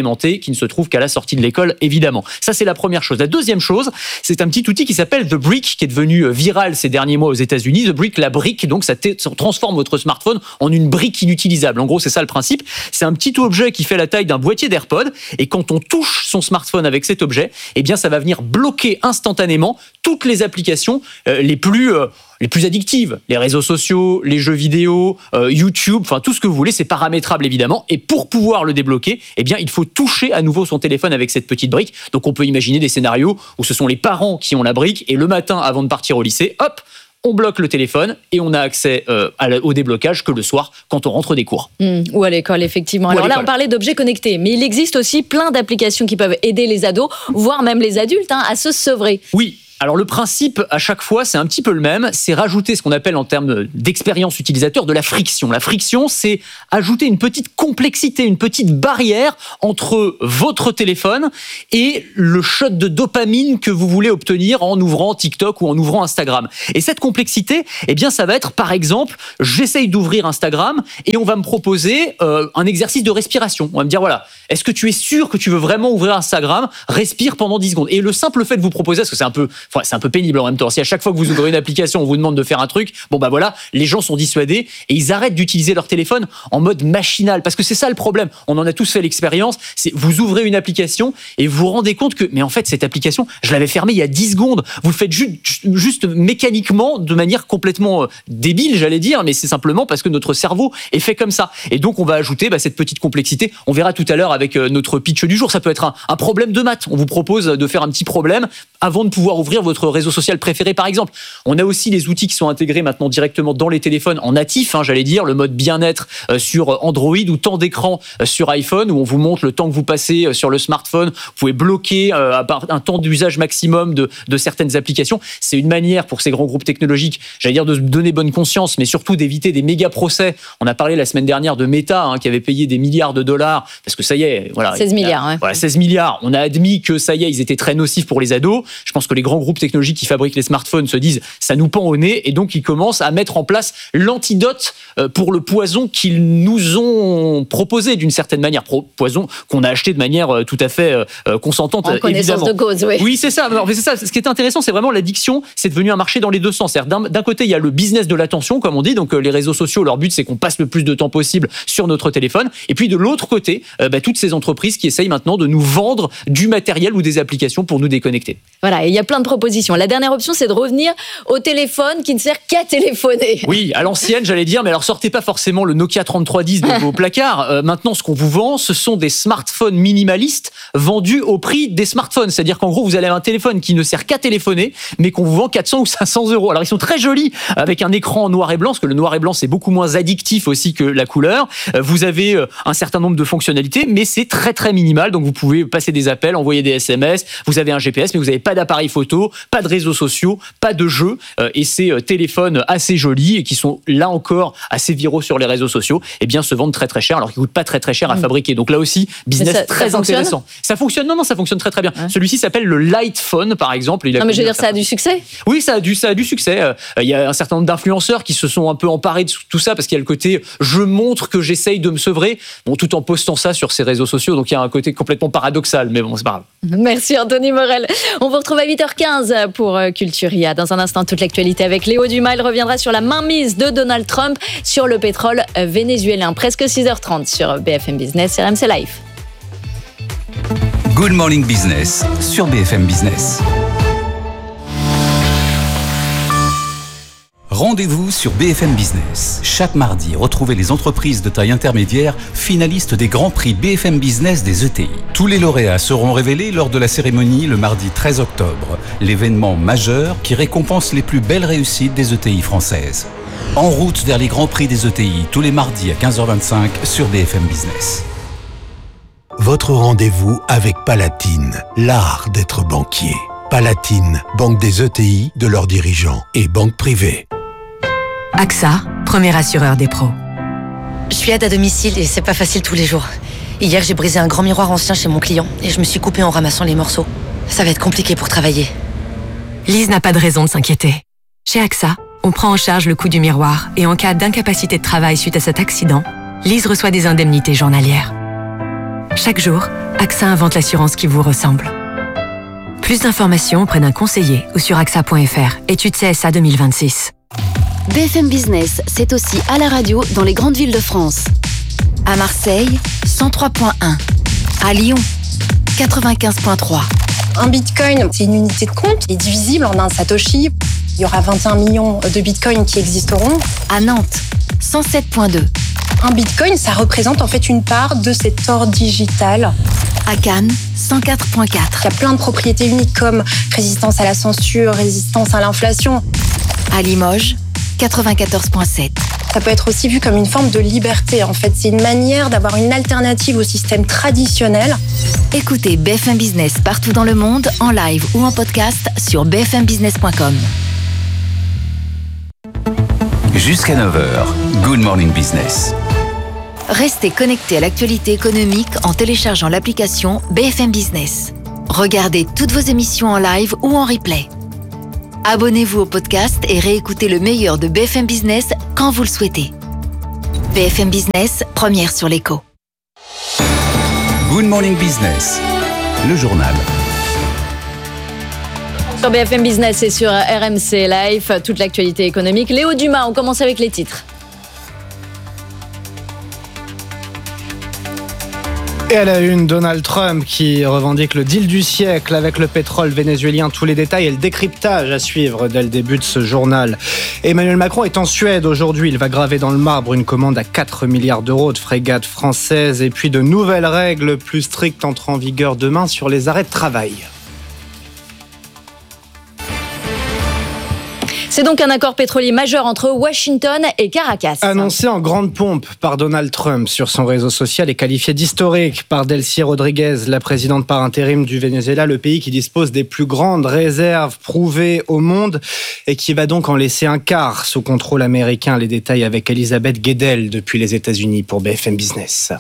qui ne se trouve qu'à la sortie de l'école, évidemment. Ça, c'est la première chose. La deuxième chose, c'est un petit outil qui s'appelle The Brick, qui est devenu viral ces derniers mois aux États-Unis. The Brick, la brique, donc ça transforme votre smartphone en une brique inutilisable. En gros, c'est ça le principe. C'est un petit objet qui fait la taille d'un boîtier d'AirPod, et quand on touche son smartphone avec cet objet, eh bien, ça va venir bloquer instantanément toutes les applications les plus addictives, les réseaux sociaux, les jeux vidéo, YouTube, enfin tout ce que vous voulez, c'est paramétrable évidemment. Et pour pouvoir le débloquer, eh bien, il faut toucher à nouveau son téléphone avec cette petite brique. Donc on peut imaginer des scénarios où ce sont les parents qui ont la brique et le matin, avant de partir au lycée, hop, on bloque le téléphone et on a accès au déblocage que le soir quand on rentre des cours. Ou à l'école, effectivement. Alors là, on parlait d'objets connectés, mais il existe aussi plein d'applications qui peuvent aider les ados, voire même les adultes, à se sevrer. Oui. Alors le principe, à chaque fois, c'est un petit peu le même, c'est rajouter ce qu'on appelle en termes d'expérience utilisateur de la friction. La friction, c'est ajouter une petite complexité, une petite barrière entre votre téléphone et le shot de dopamine que vous voulez obtenir en ouvrant TikTok ou en ouvrant Instagram. Et cette complexité, eh bien, ça va être, par exemple, j'essaye d'ouvrir Instagram et on va me proposer un exercice de respiration. On va me dire, voilà, est-ce que tu es sûr que tu veux vraiment ouvrir Instagram ? Respire pendant 10 secondes. Et le simple fait de vous proposer, parce que c'est un peu pénible en même temps. Si à chaque fois que vous ouvrez une application, on vous demande de faire un truc, bon bah voilà, les gens sont dissuadés et ils arrêtent d'utiliser leur téléphone en mode machinal. Parce que c'est ça le problème. On en a tous fait l'expérience. C'est vous ouvrez une application et vous vous rendez compte que, mais en fait, cette application, je l'avais fermée il y a 10 secondes. Vous le faites juste mécaniquement, de manière complètement débile, j'allais dire, mais c'est simplement parce que notre cerveau est fait comme ça. Et donc, on va ajouter cette petite complexité. On verra tout à l'heure avec notre pitch du jour. Ça peut être un problème de maths. On vous propose de faire un petit problème avant de pouvoir ouvrir votre réseau social préféré, par exemple. On a aussi les outils qui sont intégrés maintenant directement dans les téléphones en natif, j'allais dire, le mode bien-être sur Android ou temps d'écran sur iPhone, où on vous montre le temps que vous passez sur le smartphone. Vous pouvez bloquer un temps d'usage maximum de certaines applications. C'est une manière pour ces grands groupes technologiques, j'allais dire, de se donner bonne conscience, mais surtout d'éviter des méga procès. On a parlé la semaine dernière de Meta, qui avait payé des milliards de dollars, parce que ça y est, voilà. 16 milliards, ouais. Voilà, 16 milliards. On a admis que ça y est, ils étaient très nocifs pour les ados. Je pense que les grands groupes technologiques qui fabriquent les smartphones se disent ça nous pend au nez, et donc ils commencent à mettre en place l'antidote pour le poison qu'ils nous ont proposé d'une certaine manière, poison qu'on a acheté de manière tout à fait consentante, en connaissance évidemment. de cause, oui. Oui, c'est ça. Alors, c'est ça. Ce qui est intéressant, c'est vraiment l'addiction. C'est devenu un marché dans les deux sens. C'est-à-dire, d'un côté, il y a le business de l'attention, comme on dit. Donc les réseaux sociaux, leur but, c'est qu'on passe le plus de temps possible sur notre téléphone. Et puis de l'autre côté, toutes ces entreprises qui essayent maintenant de nous vendre du matériel ou des applications pour nous déconnecter. Voilà, et il y a plein de propositions. La dernière option, c'est de revenir au téléphone qui ne sert qu'à téléphoner. Oui, à l'ancienne, j'allais dire, mais alors sortez pas forcément le Nokia 3310 de vos placards. Maintenant, ce qu'on vous vend, ce sont des smartphones minimalistes vendus au prix des smartphones. C'est-à-dire qu'en gros, vous allez avoir un téléphone qui ne sert qu'à téléphoner, mais qu'on vous vend 400 ou 500 €. Alors, ils sont très jolis, avec un écran en noir et blanc, parce que le noir et blanc, c'est beaucoup moins addictif aussi que la couleur. Vous avez un certain nombre de fonctionnalités, mais c'est très, très minimal. Donc, vous pouvez passer des appels, envoyer des SMS, vous avez un GPS, mais vous n'avez pas d'appareil photo, pas de réseaux sociaux, pas de jeux, et ces téléphones assez jolis et qui sont là encore assez viraux sur les réseaux sociaux, eh bien se vendent très très cher, alors qu'ils coûtent pas très très cher à fabriquer. Donc là aussi, business très intéressant. Ça fonctionne, non, ça fonctionne très très bien. Ouais. Celui-ci s'appelle le Light Phone, par exemple. Non, mais je veux dire, ça a du succès. Oui, ça a du succès. Il y a un certain nombre d'influenceurs qui se sont un peu emparés de tout ça, parce qu'il y a le côté je montre que j'essaye de me sevrer, bon, tout en postant ça sur ses réseaux sociaux. Donc il y a un côté complètement paradoxal, mais bon, c'est pas grave. Merci Anthony Morel. On vous retrouve à 8h15 pour Culturia. Dans un instant, toute l'actualité avec Léo Dumas. Il reviendra sur la mainmise de Donald Trump sur le pétrole vénézuélien. Presque 6h30 sur BFM Business et RMC Live. Good Morning Business sur BFM Business. Rendez-vous sur BFM Business. Chaque mardi, retrouvez les entreprises de taille intermédiaire finalistes des grands prix BFM Business des ETI. Tous les lauréats seront révélés lors de la cérémonie le mardi 13 octobre, l'événement majeur qui récompense les plus belles réussites des ETI françaises. En route vers les grands prix des ETI, tous les mardis à 15h25 sur BFM Business. Votre rendez-vous avec Palatine, l'art d'être banquier. Palatine, banque des ETI, de leurs dirigeants et banque privée. AXA, premier assureur des pros. Je suis aide à domicile et c'est pas facile tous les jours. Hier, j'ai brisé un grand miroir ancien chez mon client et je me suis coupée en ramassant les morceaux. Ça va être compliqué pour travailler. Lise n'a pas de raison de s'inquiéter. Chez AXA, on prend en charge le coût du miroir et en cas d'incapacité de travail suite à cet accident, Lise reçoit des indemnités journalières. Chaque jour, AXA invente l'assurance qui vous ressemble. Plus d'informations auprès d'un conseiller ou sur axa.fr. Étude CSA 2026. BFM Business, c'est aussi à la radio dans les grandes villes de France. À Marseille, 103.1. À Lyon, 95.3. Un bitcoin, c'est une unité de compte, il est divisible en un satoshi. Il y aura 21 millions de bitcoins qui existeront. À Nantes, 107.2. Un bitcoin, ça représente en fait une part de cet or digital. À Cannes, 104.4. Il y a plein de propriétés uniques comme résistance à la censure, résistance à l'inflation. À Limoges, 94.7. Ça peut être aussi vu comme une forme de liberté. En fait, c'est une manière d'avoir une alternative au système traditionnel. Écoutez BFM Business partout dans le monde, en live ou en podcast sur bfmbusiness.com. Jusqu'à 9h, Good Morning Business. Restez connectés à l'actualité économique en téléchargeant l'application BFM Business. Regardez toutes vos émissions en live ou en replay. Abonnez-vous au podcast et réécoutez le meilleur de BFM Business quand vous le souhaitez. BFM Business, première sur l'écho. Good Morning Business, le journal. Sur BFM Business et sur RMC Live, toute l'actualité économique. Léo Dumas, on commence avec les titres. Et à la une, Donald Trump qui revendique le deal du siècle avec le pétrole vénézuélien. Tous les détails et le décryptage à suivre dès le début de ce journal. Emmanuel Macron est en Suède aujourd'hui. Il va graver dans le marbre une commande à 4 milliards d'euros de frégates françaises. Et puis de nouvelles règles plus strictes entrent en vigueur demain sur les arrêts de travail. C'est donc un accord pétrolier majeur entre Washington et Caracas. Annoncé en grande pompe par Donald Trump sur son réseau social et qualifié d'historique par Delcy Rodriguez, la présidente par intérim du Venezuela, le pays qui dispose des plus grandes réserves prouvées au monde et qui va donc en laisser un quart sous contrôle américain. Les détails avec Elisabeth Guedel depuis les États-Unis pour BFM Business.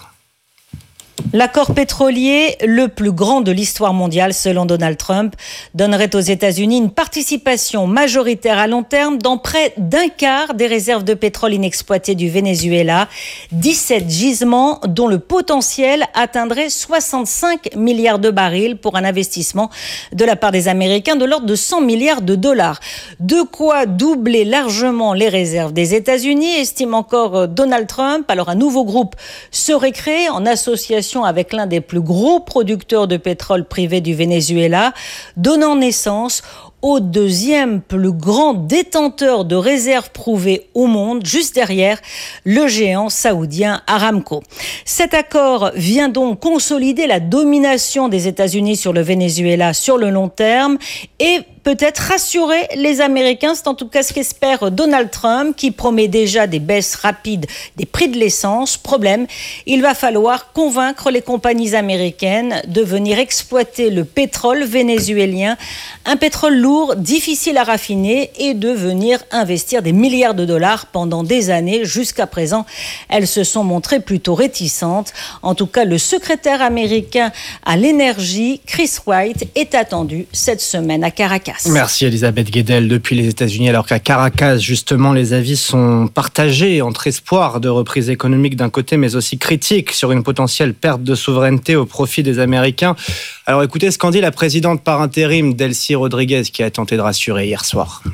L'accord pétrolier, le plus grand de l'histoire mondiale selon Donald Trump, donnerait aux États-Unis une participation majoritaire à long terme dans près d'un quart des réserves de pétrole inexploitées du Venezuela, 17 gisements dont le potentiel atteindrait 65 milliards de barils pour un investissement de la part des Américains de l'ordre de 100 milliards de dollars. De quoi doubler largement les réserves des États-Unis, estime encore Donald Trump. Alors un nouveau groupe serait créé en association avec l'un des plus gros producteurs de pétrole privé du Venezuela, donnant naissance au deuxième plus grand détenteur de réserves prouvées au monde, juste derrière le géant saoudien Aramco. Cet accord vient donc consolider la domination des États-Unis sur le Venezuela sur le long terme et peut-être rassurer les Américains. C'est en tout cas ce qu'espère Donald Trump, qui promet déjà des baisses rapides des prix de l'essence. Problème, il va falloir convaincre les compagnies américaines de venir exploiter le pétrole vénézuélien, un pétrole lourd, difficile à raffiner, et de venir investir des milliards de dollars pendant des années. Jusqu'à présent, elles se sont montrées plutôt réticentes. En tout cas, le secrétaire américain à l'énergie, Chris Wright, est attendu cette semaine à Caracas. Merci Elisabeth Guedel depuis les États-Unis, alors qu'à Caracas, justement, les avis sont partagés entre espoir de reprise économique d'un côté, mais aussi critique sur une potentielle perte de souveraineté au profit des Américains. Alors écoutez ce qu'en dit la présidente par intérim, Delcy Rodriguez, qui a tenté de rassurer hier soir.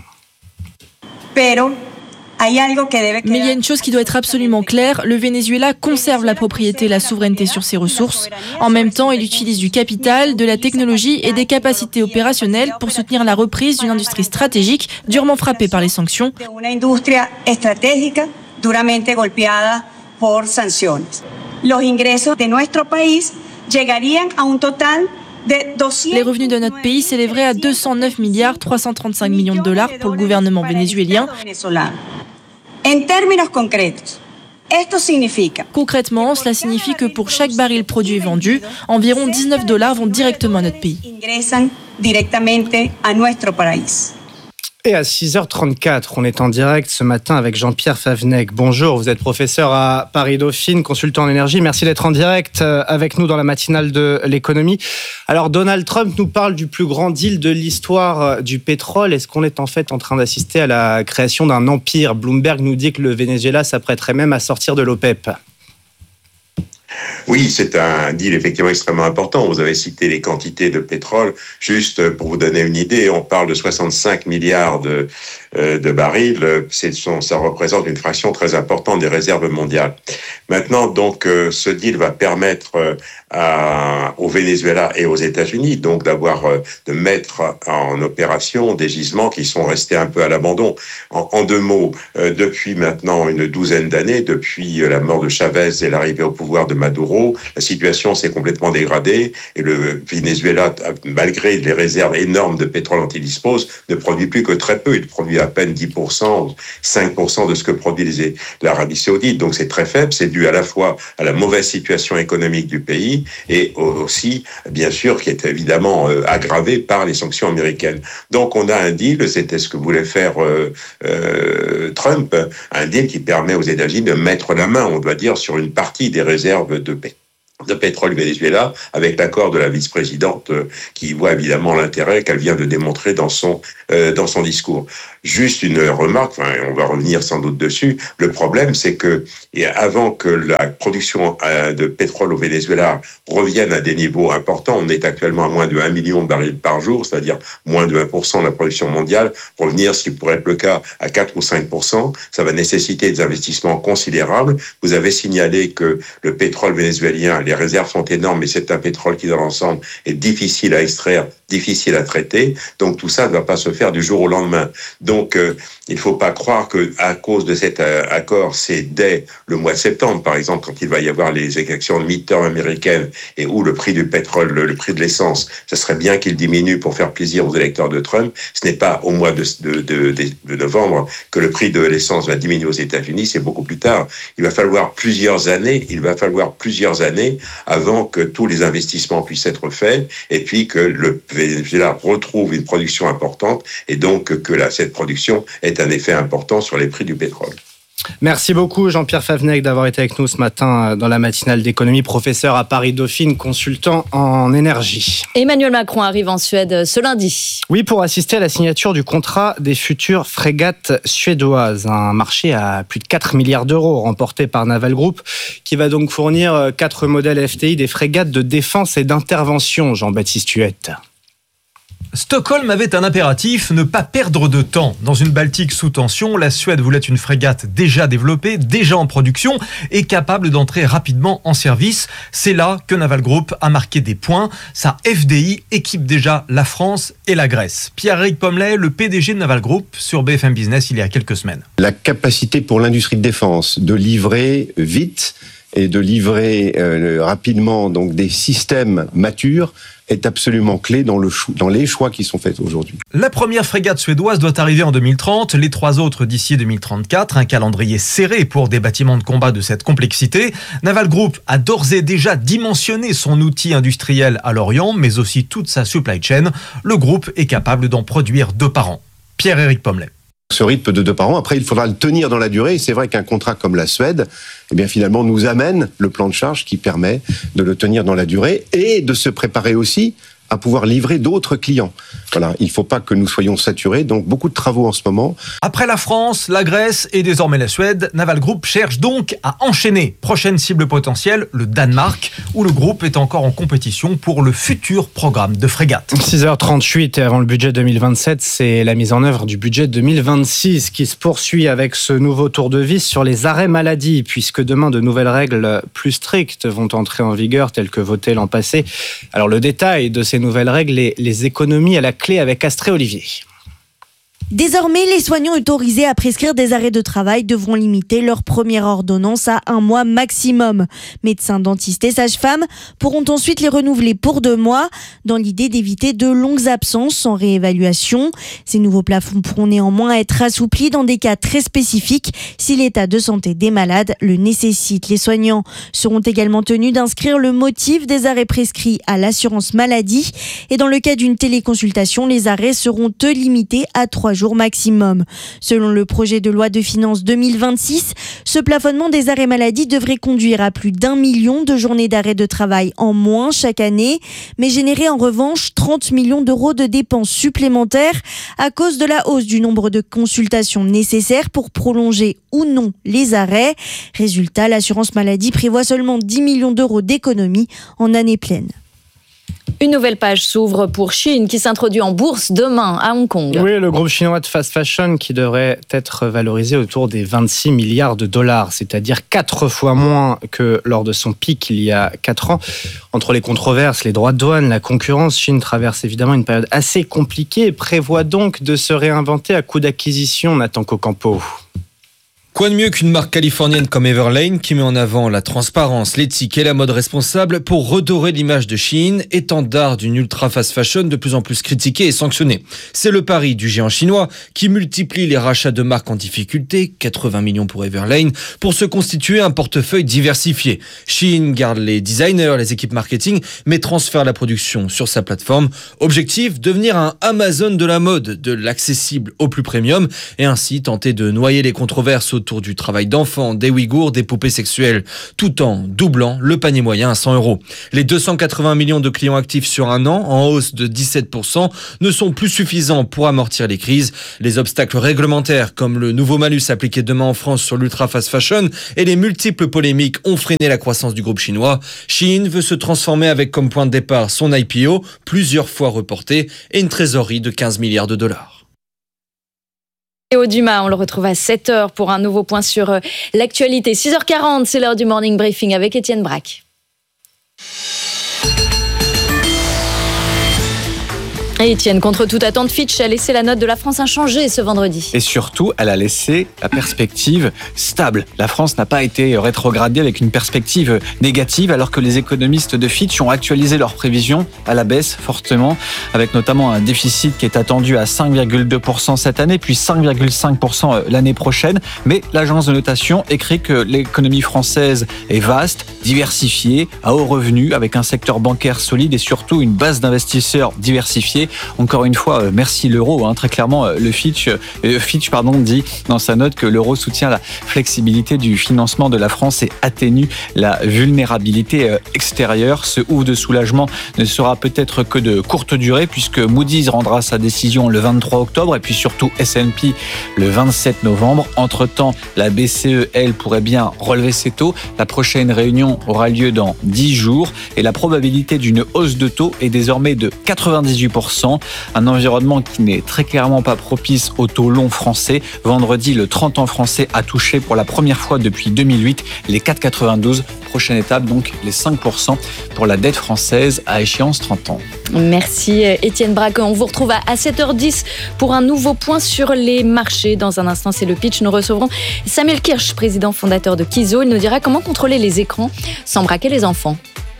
Mais il y a une chose qui doit être absolument claire, le Venezuela conserve la propriété et la souveraineté sur ses ressources. En même temps, il utilise du capital, de la technologie et des capacités opérationnelles pour soutenir la reprise d'une industrie stratégique durement frappée par les sanctions. Les revenus de notre pays s'élèveraient à 209 milliards 335 millions de dollars pour le gouvernement vénézuélien. Concrètement, cela signifie que pour chaque baril produit et vendu, environ 19 dollars vont directement à notre pays. Et à 6h34, on est en direct ce matin avec Jean-Pierre Favnec. Bonjour, vous êtes professeur à Paris-Dauphine, consultant en énergie. Merci d'être en direct avec nous dans la matinale de l'économie. Alors, Donald Trump nous parle du plus grand deal de l'histoire du pétrole. Est-ce qu'on est en fait en train d'assister à la création d'un empire ? Bloomberg nous dit que le Venezuela s'apprêterait même à sortir de l'OPEP. Oui, c'est un deal effectivement extrêmement important. Vous avez cité les quantités de pétrole. Juste pour vous donner une idée, on parle de 65 milliards de barils. Ça représente une fraction très importante des réserves mondiales. Maintenant, donc, ce deal va permettre au Venezuela et aux États-Unis donc de mettre en opération des gisements qui sont restés un peu à l'abandon. En deux mots, depuis maintenant une douzaine d'années, depuis la mort de Chavez et l'arrivée au pouvoir de Maduro, la situation s'est complètement dégradée et le Venezuela, malgré les réserves énormes de pétrole dont il dispose, ne produit plus que très peu. Il produit à peine 10%, 5% de ce que produit l'Arabie Saoudite. Donc c'est très faible. C'est dû à la fois à la mauvaise situation économique du pays et aussi, bien sûr, qui est évidemment aggravé par les sanctions américaines. Donc on a un deal, c'était ce que voulait faire Trump, un deal qui permet aux États-Unis de mettre la main, on doit dire, sur une partie des réserves de pétrole Venezuela, avec l'accord de la vice-présidente qui voit évidemment l'intérêt qu'elle vient de démontrer dans son discours. Juste une remarque, on va revenir sans doute dessus. Le problème, c'est que avant que la production de pétrole au Venezuela revienne à des niveaux importants, on est actuellement à moins de 1 million de barils par jour, c'est-à-dire moins de 1% de la production mondiale. Revenir, ce qui pourrait être le cas, à 4 ou 5%, ça va nécessiter des investissements considérables. Vous avez signalé que le pétrole vénézuélien, les réserves sont énormes, mais c'est un pétrole qui, dans l'ensemble, est difficile à extraire, difficile à traiter. Donc tout ça ne va pas se faire du jour au lendemain. Donc il ne faut pas croire que à cause de cet accord, c'est dès le mois de septembre, par exemple, quand il va y avoir les élections de midterm américaines et où le prix du pétrole, le prix de l'essence, ce serait bien qu'il diminue pour faire plaisir aux électeurs de Trump. Ce n'est pas au mois de novembre que le prix de l'essence va diminuer aux États-Unis, c'est beaucoup plus tard. Il va falloir plusieurs années avant que tous les investissements puissent être faits et puis que le Venezuela retrouve une production importante et donc que cette production ait un effet important sur les prix du pétrole. Merci beaucoup Jean-Pierre Favnec d'avoir été avec nous ce matin dans la matinale d'économie, professeur à Paris Dauphine, consultant en énergie. Emmanuel Macron arrive en Suède ce lundi. Oui, pour assister à la signature du contrat des futures frégates suédoises, un marché à plus de 4 milliards d'euros remporté par Naval Group, qui va donc fournir 4 modèles FTI des frégates de défense et d'intervention, Jean-Baptiste Huette. Stockholm avait un impératif, ne pas perdre de temps. Dans une Baltique sous tension, la Suède voulait une frégate déjà développée, déjà en production et capable d'entrer rapidement en service. C'est là que Naval Group a marqué des points. Sa FDI équipe déjà la France et la Grèce. Pierre-Éric Pommelet, le PDG de Naval Group, sur BFM Business il y a quelques semaines. La capacité pour l'industrie de défense de livrer vite et de livrer rapidement donc des systèmes matures est absolument clé dans les choix qui sont faits aujourd'hui. La première frégate suédoise doit arriver en 2030, les 3 autres d'ici 2034, un calendrier serré pour des bâtiments de combat de cette complexité. Naval Group a d'ores et déjà dimensionné son outil industriel à Lorient, mais aussi toute sa supply chain. Le groupe est capable d'en produire 2 par an. Pierre-Éric Pommelet. Ce rythme de 2 par an, après il faudra le tenir dans la durée, et c'est vrai qu'un contrat comme la Suède, eh bien finalement nous amène le plan de charge qui permet de le tenir dans la durée et de se préparer aussi à pouvoir livrer d'autres clients. Voilà, il ne faut pas que nous soyons saturés, donc beaucoup de travaux en ce moment. Après la France, la Grèce et désormais la Suède, Naval Group cherche donc à enchaîner. Prochaine cible potentielle, le Danemark, où le groupe est encore en compétition pour le futur programme de frégate. 6h38 et avant le budget 2027, c'est la mise en œuvre du budget 2026 qui se poursuit avec ce nouveau tour de vis sur les arrêts maladie, puisque demain de nouvelles règles plus strictes vont entrer en vigueur, telles que votées l'an passé. Alors le détail de ces nouvelles règles et les économies à la clé avec Astrée Olivier. Désormais, les soignants autorisés à prescrire des arrêts de travail devront limiter leur première ordonnance à 1 mois maximum. Médecins, dentistes et sages-femmes pourront ensuite les renouveler pour 2 mois, dans l'idée d'éviter de longues absences sans réévaluation. Ces nouveaux plafonds pourront néanmoins être assouplis dans des cas très spécifiques si l'état de santé des malades le nécessite. Les soignants seront également tenus d'inscrire le motif des arrêts prescrits à l'assurance maladie. Et dans le cas d'une téléconsultation, les arrêts seront limités à 3 jours jours maximum. Selon le projet de loi de finances 2026, ce plafonnement des arrêts maladie devrait conduire à plus d'1 million de journées d'arrêt de travail en moins chaque année, mais générer en revanche 30 millions d'euros de dépenses supplémentaires à cause de la hausse du nombre de consultations nécessaires pour prolonger ou non les arrêts. Résultat, l'assurance maladie prévoit seulement 10 millions d'euros d'économies en année pleine. Une nouvelle page s'ouvre pour Shein qui s'introduit en bourse demain à Hong Kong. Oui, le groupe chinois de fast fashion qui devrait être valorisé autour des 26 milliards de dollars, c'est-à-dire 4 fois moins que lors de son pic il y a 4 ans. Entre les controverses, les droits de douane, la concurrence, Shein traverse évidemment une période assez compliquée et prévoit donc de se réinventer à coup d'acquisition, Nathan Cocampo. Quoi de mieux qu'une marque californienne comme Everlane qui met en avant la transparence, l'éthique et la mode responsable pour redorer l'image de Shein, étendard d'une ultra fast fashion de plus en plus critiquée et sanctionnée. C'est le pari du géant chinois qui multiplie les rachats de marques en difficulté, 80 millions pour Everlane, pour se constituer un portefeuille diversifié. Shein garde les designers, les équipes marketing, mais transfère la production sur sa plateforme. Objectif, devenir un Amazon de la mode, de l'accessible au plus premium, et ainsi tenter de noyer les controverses autour du travail d'enfants, des Ouïghours, des poupées sexuelles, tout en doublant le panier moyen à 100 €. Les 280 millions de clients actifs sur un an, en hausse de 17%, ne sont plus suffisants pour amortir les crises. Les obstacles réglementaires, comme le nouveau malus appliqué demain en France sur l'ultra fast fashion et les multiples polémiques ont freiné la croissance du groupe chinois. Shein veut se transformer avec comme point de départ son IPO, plusieurs fois reporté, et une trésorerie de 15 milliards de dollars. Léo Dumas, on le retrouve à 7h pour un nouveau point sur l'actualité. 6h40, c'est l'heure du Morning Briefing avec Étienne Braque. Et Étienne, contre toute attente, Fitch a laissé la note de la France inchangée ce vendredi. Et surtout, elle a laissé la perspective stable. La France n'a pas été rétrogradée avec une perspective négative, alors que les économistes de Fitch ont actualisé leurs prévisions à la baisse fortement, avec notamment un déficit qui est attendu à 5,2% cette année, puis 5,5% l'année prochaine. Mais l'agence de notation écrit que l'économie française est vaste, diversifiée, à haut revenu, avec un secteur bancaire solide et surtout une base d'investisseurs diversifiée. Encore une fois, merci l'euro. Très clairement, le Fitch dit dans sa note que l'euro soutient la flexibilité du financement de la France et atténue la vulnérabilité extérieure. Ce ouf de soulagement ne sera peut-être que de courte durée puisque Moody's rendra sa décision le 23 octobre et puis surtout S&P le 27 novembre. Entre-temps, la BCE, elle, pourrait bien relever ses taux. La prochaine réunion aura lieu dans 10 jours et la probabilité d'une hausse de taux est désormais de 98%. Un environnement qui n'est très clairement pas propice au taux long français. Vendredi, le 30 ans français a touché pour la première fois depuis 2008 les 4,92. Prochaine étape, donc les 5% pour la dette française à échéance 30 ans. Merci Étienne Braque. On vous retrouve à 7h10 pour un nouveau point sur les marchés. Dans un instant, c'est le pitch. Nous recevrons Samuel Kirsch, président fondateur de Kizo. Il nous dira comment contrôler les écrans sans braquer les enfants.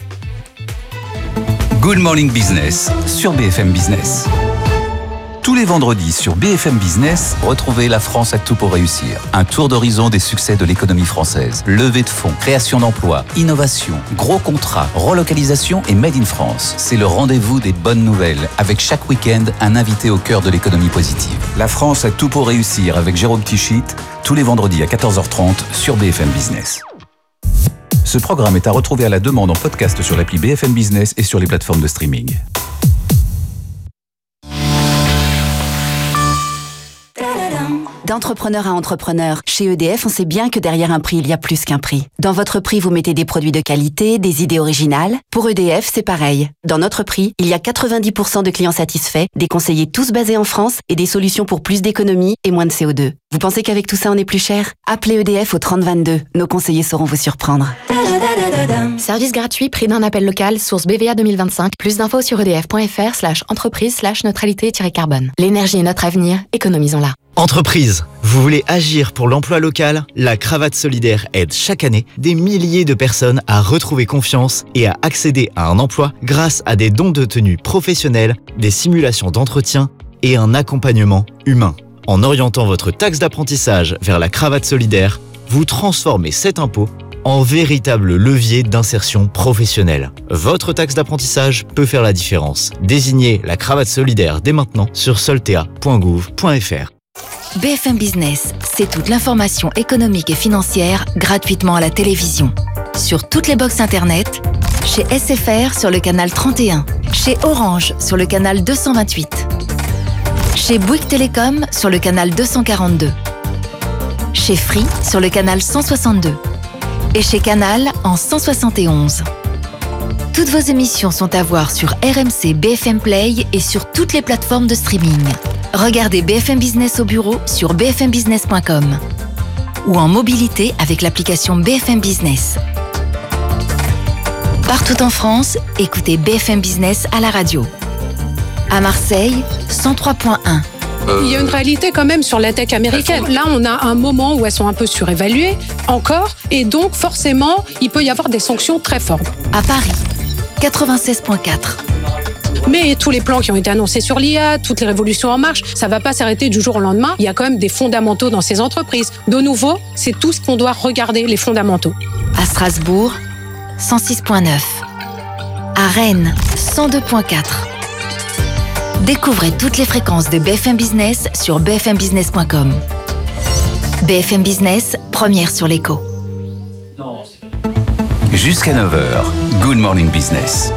Good Morning Business sur BFM Business. Tous les vendredis sur BFM Business, retrouvez La France a tout pour réussir. Un tour d'horizon des succès de l'économie française. Levée de fonds, création d'emplois, innovation, gros contrats, relocalisation et Made in France. C'est le rendez-vous des bonnes nouvelles, avec chaque week-end un invité au cœur de l'économie positive. La France a tout pour réussir avec Jérôme Tichit, tous les vendredis à 14h30 sur BFM Business. Ce programme est à retrouver à la demande en podcast sur l'appli BFM Business et sur les plateformes de streaming. D'entrepreneur à entrepreneur, chez EDF, on sait bien que derrière un prix, il y a plus qu'un prix. Dans votre prix, vous mettez des produits de qualité, des idées originales. Pour EDF, c'est pareil. Dans notre prix, il y a 90% de clients satisfaits, des conseillers tous basés en France et des solutions pour plus d'économie et moins de CO2. Vous pensez qu'avec tout ça, on est plus cher ? Appelez EDF au 3022. Nos conseillers sauront vous surprendre. Service gratuit, prix d'un appel local, source BVA 2025. Plus d'infos sur edf.fr/entreprise/neutralité-carbone. L'énergie est notre avenir, économisons-la. Entreprise, vous voulez agir pour l'emploi local ? La Cravate Solidaire aide chaque année des milliers de personnes à retrouver confiance et à accéder à un emploi grâce à des dons de tenue professionnels, des simulations d'entretien et un accompagnement humain. En orientant votre taxe d'apprentissage vers la Cravate Solidaire, vous transformez cet impôt en véritable levier d'insertion professionnelle. Votre taxe d'apprentissage peut faire la différence. Désignez la cravate solidaire dès maintenant sur soltea.gouv.fr. BFM Business, c'est toute l'information économique et financière gratuitement à la télévision. Sur toutes les box internet, chez SFR sur le canal 31, chez Orange sur le canal 228, chez Bouygues Télécom sur le canal 242, chez Free sur le canal 162 et chez Canal en 171. Toutes vos émissions sont à voir sur RMC BFM Play et sur toutes les plateformes de streaming. Regardez BFM Business au bureau sur bfmbusiness.com ou en mobilité avec l'application BFM Business. Partout en France, écoutez BFM Business à la radio. À Marseille, 103.1. Il y a une réalité quand même sur la tech américaine. Là, on a un moment où elles sont un peu surévaluées, encore, et donc forcément, il peut y avoir des sanctions très fortes. À Paris, 96.4. Mais tous les plans qui ont été annoncés sur l'IA, toutes les révolutions en marche, ça ne va pas s'arrêter du jour au lendemain. Il y a quand même des fondamentaux dans ces entreprises. De nouveau, c'est tout ce qu'on doit regarder, les fondamentaux. À Strasbourg, 106.9. À Rennes, 102.4. Découvrez toutes les fréquences de BFM Business sur bfmbusiness.com. BFM Business, première sur l'écho. Jusqu'à 9h, Good Morning Business.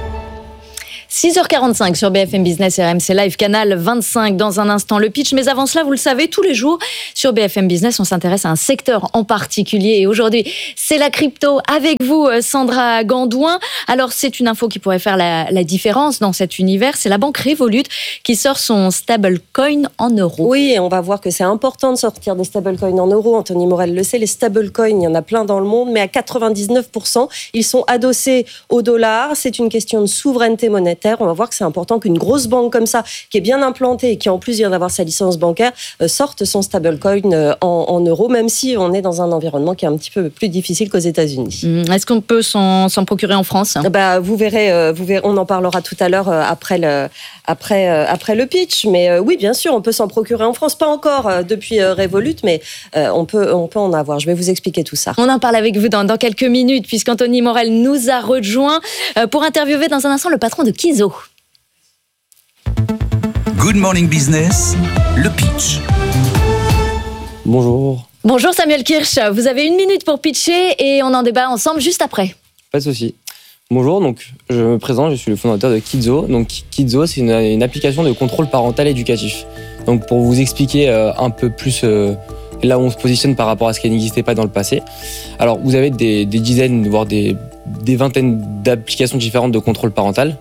6h45 sur BFM Business RMC Live, canal 25. Dans un instant, le pitch. Mais avant cela, vous le savez, tous les jours, sur BFM Business, on s'intéresse à un secteur en particulier. Et aujourd'hui, c'est la crypto. Avec vous, Sandra Gandouin. Alors, c'est une info qui pourrait faire la différence dans cet univers. C'est la banque Revolut qui sort son stablecoin en euros. Oui, et on va voir que c'est important de sortir des stablecoins en euros. Anthony Morel le sait, les stablecoins, il y en a plein dans le monde, mais à 99%, ils sont adossés au dollar. C'est une question de souveraineté monétaire. On va voir que c'est important qu'une grosse banque comme ça, qui est bien implantée et qui en plus vient d'avoir sa licence bancaire, sorte son stablecoin en euros, même si on est dans un environnement qui est un petit peu plus difficile qu'aux États-Unis. Est-ce qu'on peut s'en procurer en France ? Vous verrez, on en parlera tout à l'heure après le pitch. Mais oui, bien sûr, on peut s'en procurer en France. Pas encore depuis Revolut, mais on peut en avoir. Je vais vous expliquer tout ça. On en parle avec vous dans quelques minutes, puisqu'Anthony Morel nous a rejoint pour interviewer dans un instant le patron de Kizo. Good Morning Business, le pitch. Bonjour. Bonjour Samuel Kirsch, vous avez 1 minute pour pitcher et on en débat ensemble juste après. Pas de souci. Bonjour, donc je me présente, je suis le fondateur de Kizo. Donc Kizo, c'est une application de contrôle parental éducatif. Donc pour vous expliquer un peu plus là où on se positionne par rapport à ce qui n'existait pas dans le passé. Alors vous avez des dizaines, voire des vingtaines d'applications différentes de contrôle parental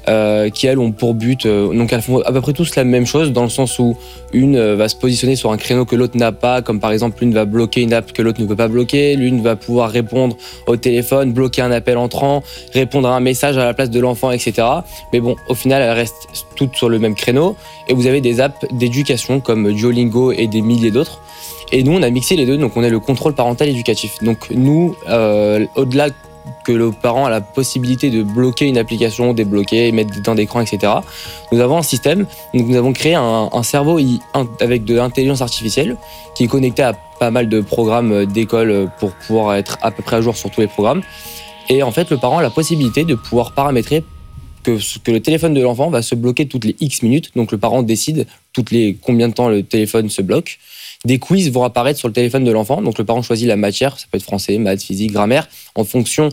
qui elles ont pour but, donc elles font à peu près tous la même chose dans le sens où une va se positionner sur un créneau que l'autre n'a pas, comme par exemple l'une va bloquer une app que l'autre ne peut pas bloquer, l'une va pouvoir répondre au téléphone, bloquer un appel entrant, répondre à un message à la place de l'enfant, etc. Mais bon, au final, elles restent toutes sur le même créneau et vous avez des apps d'éducation comme Duolingo et des milliers d'autres. Et nous, on a mixé les deux, donc on est le contrôle parental éducatif. Donc nous, au-delà que le parent a la possibilité de bloquer une application, débloquer, mettre des temps d'écran, etc. Nous avons un système, donc nous avons créé un cerveau avec de l'intelligence artificielle qui est connecté à pas mal de programmes d'école pour pouvoir être à peu près à jour sur tous les programmes. Et en fait, le parent a la possibilité de pouvoir paramétrer que le téléphone de l'enfant va se bloquer toutes les X minutes. Donc le parent décide combien de temps le téléphone se bloque. Des quiz vont apparaître sur le téléphone de l'enfant. Donc le parent choisit la matière, ça peut être français, maths, physique, grammaire, en fonction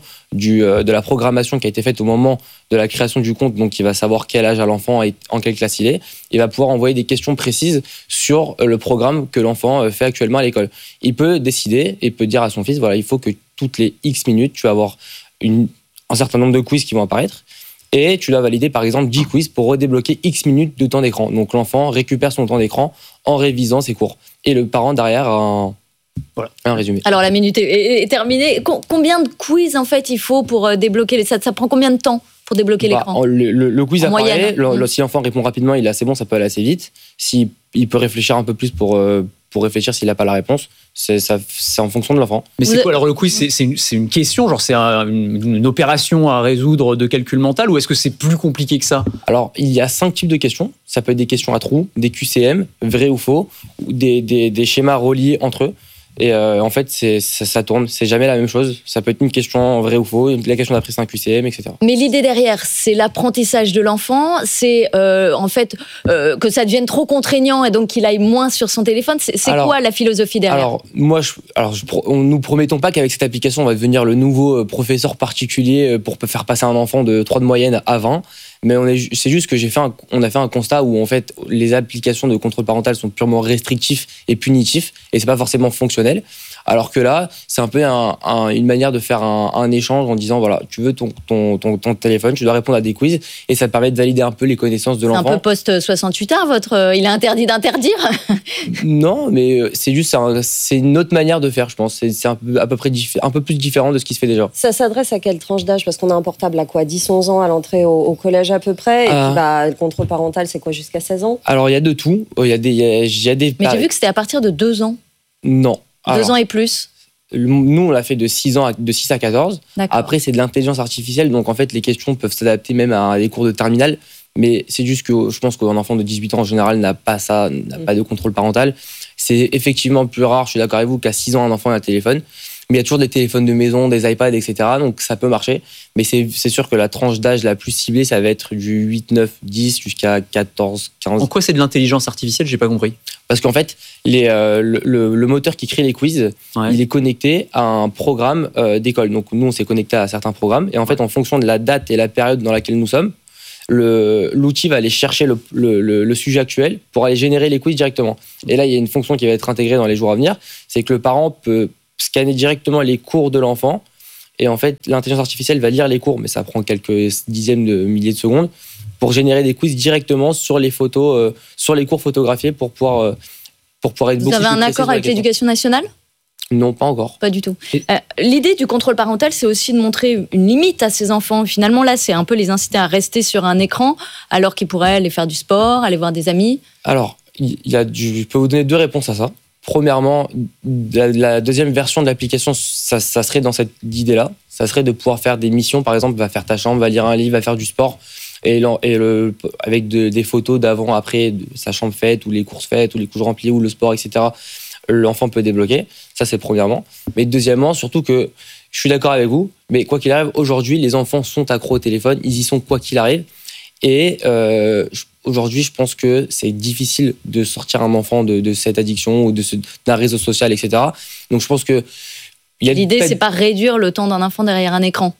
de la programmation qui a été faite au moment de la création du compte. Donc il va savoir quel âge a l'enfant et en quelle classe il est. Il va pouvoir envoyer des questions précises sur le programme que l'enfant fait actuellement à l'école. Il peut décider et peut dire à son fils, voilà, il faut que toutes les X minutes, tu vas avoir un certain nombre de quiz qui vont apparaître. Et tu dois valider par exemple 10 quiz pour redébloquer X minutes de temps d'écran. Donc l'enfant récupère son temps d'écran en révisant ses cours. Et le parent derrière a un résumé. Alors la minute est terminée. Combien de quiz en fait il faut pour débloquer ça prend combien de temps pour débloquer l'écran ? Le quiz en apparaît. Si l'enfant répond rapidement, il est assez bon, ça peut aller assez vite. S'il peut réfléchir un peu plus pour réfléchir s'il n'a pas la réponse, c'est en fonction de l'enfant. Mais c'est quoi alors le quiz ? C'est une question, genre c'est une opération à résoudre de calcul mental, ou est-ce que c'est plus compliqué que ça ? Alors il y a 5 types de questions. Ça peut être des questions à trous, des QCM, vrai ou faux, ou des schémas reliés entre eux. Et en fait, ça tourne. C'est jamais la même chose. Ça peut être une question vrai ou faux, la question d'après 5 QCM, etc. Mais l'idée derrière, c'est l'apprentissage de l'enfant, c'est en fait que ça devienne trop contraignant et donc qu'il aille moins sur son téléphone. C'est quoi la philosophie derrière ? Alors, nous promettons pas qu'avec cette application, on va devenir le nouveau professeur particulier pour faire passer un enfant de 3 de moyenne à 20. Mais c'est juste que on a fait un constat où en fait les applications de contrôle parental sont purement restrictifs et punitifs et c'est pas forcément fonctionnel. Alors que là, c'est un peu une manière de faire un échange en disant voilà, tu veux ton téléphone, tu dois répondre à des quiz et ça te permet de valider un peu les connaissances de l'enfant. C'est un peu post-68 heures, il est interdit d'interdire. Non, mais c'est juste c'est une autre manière de faire, je pense. C'est à peu près un peu plus différent de ce qui se fait déjà. Ça s'adresse à quelle tranche d'âge ? Parce qu'on a un portable à quoi ? 10-11 ans à l'entrée au collège à peu près. Et puis, le contrôle parental, c'est quoi, jusqu'à 16 ans ? Alors, il y a de tout. Il y a des... Mais j'ai vu que c'était à partir de 2 ans. Non. 2 ans et plus. Nous, on l'a fait de 6 à 14. D'accord. Après, c'est de l'intelligence artificielle. Donc, en fait, les questions peuvent s'adapter même à des cours de terminale. Mais c'est juste que je pense qu'un enfant de 18 ans, en général, n'a pas de contrôle parental. C'est effectivement plus rare, je suis d'accord avec vous, qu'à 6 ans, un enfant ait un téléphone. Mais il y a toujours des téléphones de maison, des iPads, etc. Donc, ça peut marcher. Mais c'est sûr que la tranche d'âge la plus ciblée, ça va être du 8, 9, 10 jusqu'à 14, 15. En quoi c'est de l'intelligence artificielle ? J'ai pas compris. Parce qu'en fait, le moteur qui crée les quiz, il est connecté à un programme d'école. Donc, nous, on s'est connecté à certains programmes. Et en fait, en fonction de la date et la période dans laquelle nous sommes, l'outil va aller chercher le sujet actuel pour aller générer les quiz directement. Et là, il y a une fonction qui va être intégrée dans les jours à venir. C'est que le parent peut scanner directement les cours de l'enfant. Et en fait, l'intelligence artificielle va lire les cours, mais ça prend quelques dizaines de milliers de secondes, pour générer des quiz directement sur les photos, sur les cours photographiés pour pouvoir être beaucoup plus précis. Vous avez un accord avec l'Éducation nationale ? Non, pas encore. Pas du tout. L'idée du contrôle parental, c'est aussi de montrer une limite à ces enfants. Finalement, là, c'est un peu les inciter à rester sur un écran, alors qu'ils pourraient aller faire du sport, aller voir des amis. Alors, je peux vous donner 2 réponses à ça. Premièrement, la deuxième version de l'application, ça serait dans cette idée-là. Ça serait de pouvoir faire des missions, par exemple, va faire ta chambre, va lire un livre, va faire du sport, avec des photos d'avant, après, de sa chambre faite, ou les courses faites, ou les couches remplies, ou le sport, etc. L'enfant peut débloquer. Ça, c'est premièrement. Mais deuxièmement, surtout que je suis d'accord avec vous, mais quoi qu'il arrive, aujourd'hui, les enfants sont accros au téléphone, ils y sont quoi qu'il arrive. Et aujourd'hui, je pense que c'est difficile de sortir un enfant de cette addiction ou d'un réseau social, etc. Donc, je pense que... L'idée, c'est pas réduire le temps d'un enfant derrière un écran.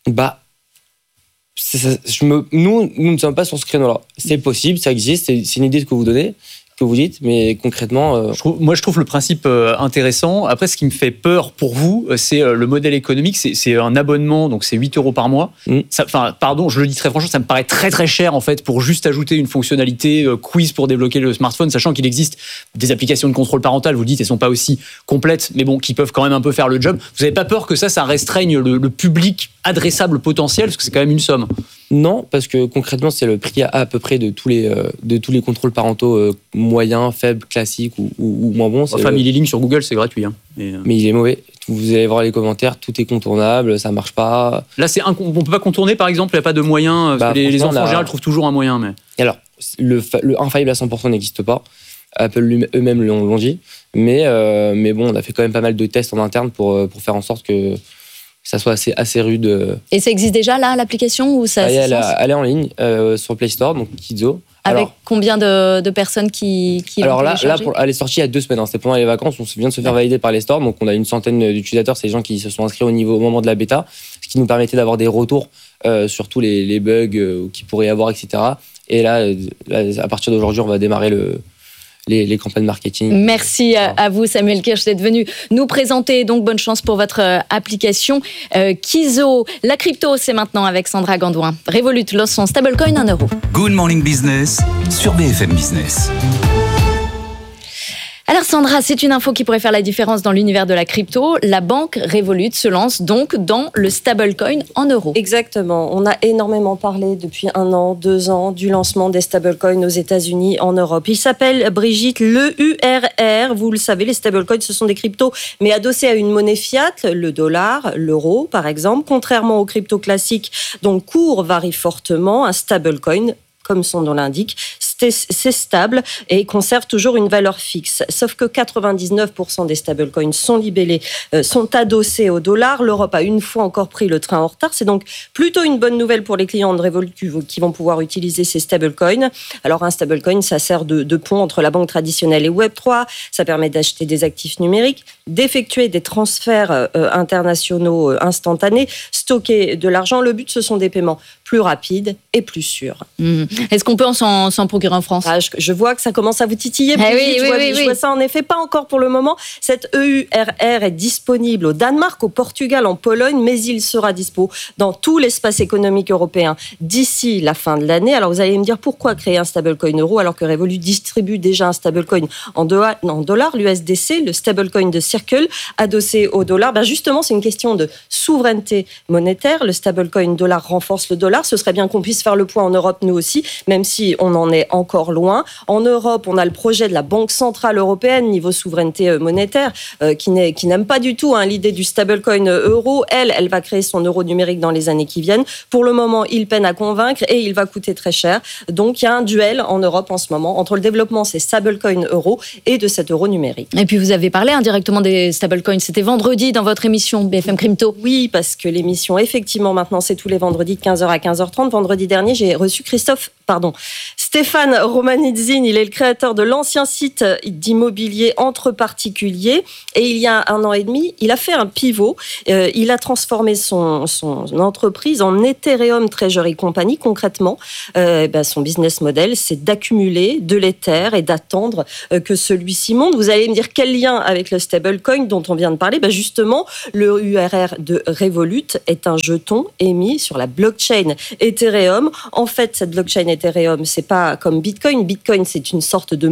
Nous ne sommes pas sur ce créneau-là. C'est possible, ça existe, c'est une idée que vous donnez, que vous dites, mais concrètement... Je trouve le principe intéressant. Après, ce qui me fait peur pour vous, c'est le modèle économique. C'est un abonnement, donc c'est 8 € par mois. Pardon, je le dis très franchement, ça me paraît très très cher en fait pour juste ajouter une fonctionnalité quiz pour débloquer le smartphone, sachant qu'il existe des applications de contrôle parental, vous dites, elles sont pas aussi complètes, mais bon, qui peuvent quand même un peu faire le job. Vous n'avez pas peur que ça restreigne le public adressable potentiel, parce que c'est quand même une somme? Non, parce que concrètement, c'est le prix à peu près de tous les contrôles parentaux moyens, faibles, classiques ou moins bons. Family Link sur Google, c'est gratuit. Hein. Mais il est mauvais. Vous allez voir les commentaires, tout est contournable, ça marche pas. Là, on peut pas contourner, par exemple, il n'y a pas de moyen. Les enfants en général trouvent toujours un moyen. Mais... Alors, le infaillible à 100% n'existe pas. Apple eux-mêmes l'ont dit. Mais bon, on a fait quand même pas mal de tests en interne pour faire en sorte que ça soit assez rude. Et ça existe déjà là, l'application ou ça elle est en ligne sur Play Store, donc Kidzo. Avec combien de personnes qui alors là, elle est sortie il y a 2 semaines. Hein. C'était pendant les vacances. On vient de se faire valider par les stores. Donc on a une centaine d'utilisateurs. C'est les gens qui se sont inscrits au moment de la bêta, ce qui nous permettait d'avoir des retours sur tous les bugs qu'il pourrait y avoir, etc. Et là, à partir d'aujourd'hui, on va démarrer les campagnes marketing. Merci à vous, Samuel Kirsch, d'être venu nous présenter. Donc, bonne chance pour votre application Kidzo. La crypto, c'est maintenant avec Sandra Gandouin. Revolut lance son stablecoin 1 €. Good Morning Business sur BFM Business. Alors Sandra, c'est une info qui pourrait faire la différence dans l'univers de la crypto. La banque Revolut se lance donc dans le stablecoin en euros. Exactement. On a énormément parlé depuis 1 an, 2 ans du lancement des stablecoins aux États-Unis, en Europe. Il s'appelle, Brigitte, l'EURR. Vous le savez, les stablecoins, ce sont des cryptos, mais adossés à une monnaie fiat, le dollar, l'euro, par exemple. Contrairement aux cryptos classiques, dont le cours varie fortement, un stablecoin, comme son nom l'indique, c'est stable et conserve toujours une valeur fixe. Sauf que 99% des stablecoins sont libellés, sont adossés au dollar. L'Europe a une fois encore pris le train en retard. C'est donc plutôt une bonne nouvelle pour les clients de Revolut qui vont pouvoir utiliser ces stablecoins. Alors un stablecoin, ça sert de pont entre la banque traditionnelle et Web3. Ça permet d'acheter des actifs numériques, d'effectuer des transferts internationaux instantanés, stocker de l'argent. Le but, ce sont des paiements plus rapides et plus sûrs. Est-ce qu'on peut s'en procurer en France ? Je vois que ça commence à vous titiller. Je vois ça en effet pas encore pour le moment. Cette EURR est disponible au Danemark, au Portugal, en Pologne, mais il sera dispo dans tout l'espace économique européen d'ici la fin de l'année. Alors vous allez me dire pourquoi créer un stablecoin euro alors que Revolut distribue déjà un stablecoin en dollars, l'USDC, le stablecoin de Circle, adossé au dollar. Justement, c'est une question de souveraineté monétaire. Le stablecoin dollar renforce le dollar. Ce serait bien qu'on puisse faire le point en Europe, nous aussi, même si on en est encore loin. En Europe, on a le projet de la Banque centrale européenne, niveau souveraineté monétaire, qui n'aime pas du tout l'idée du stablecoin euro. Elle va créer son euro numérique dans les années qui viennent. Pour le moment, il peine à convaincre et il va coûter très cher. Donc, il y a un duel en Europe en ce moment entre le développement de ces stablecoins euro et de cet euro numérique. Et puis, vous avez parlé indirectement des stablecoins. C'était vendredi dans votre émission BFM Crypto. Oui, parce que l'émission, effectivement, maintenant, c'est tous les vendredis de 15h à 15h30. Vendredi dernier, j'ai reçu Stéphane Romanidzine. Il est le créateur de l'ancien site d'immobilier entre particuliers. Et il y a 1 an et demi, il a fait un pivot. Il a transformé son entreprise en Ethereum Treasury Company. Concrètement, son business model, c'est d'accumuler de l'Ether et d'attendre que celui-ci monte. Vous allez me dire quel lien avec le stablecoin dont on vient de parler. Justement, le URR de Revolut est un jeton émis sur la blockchain Ethereum. En fait, cette blockchain Ethereum, c'est pas comme Bitcoin. Bitcoin, c'est une sorte de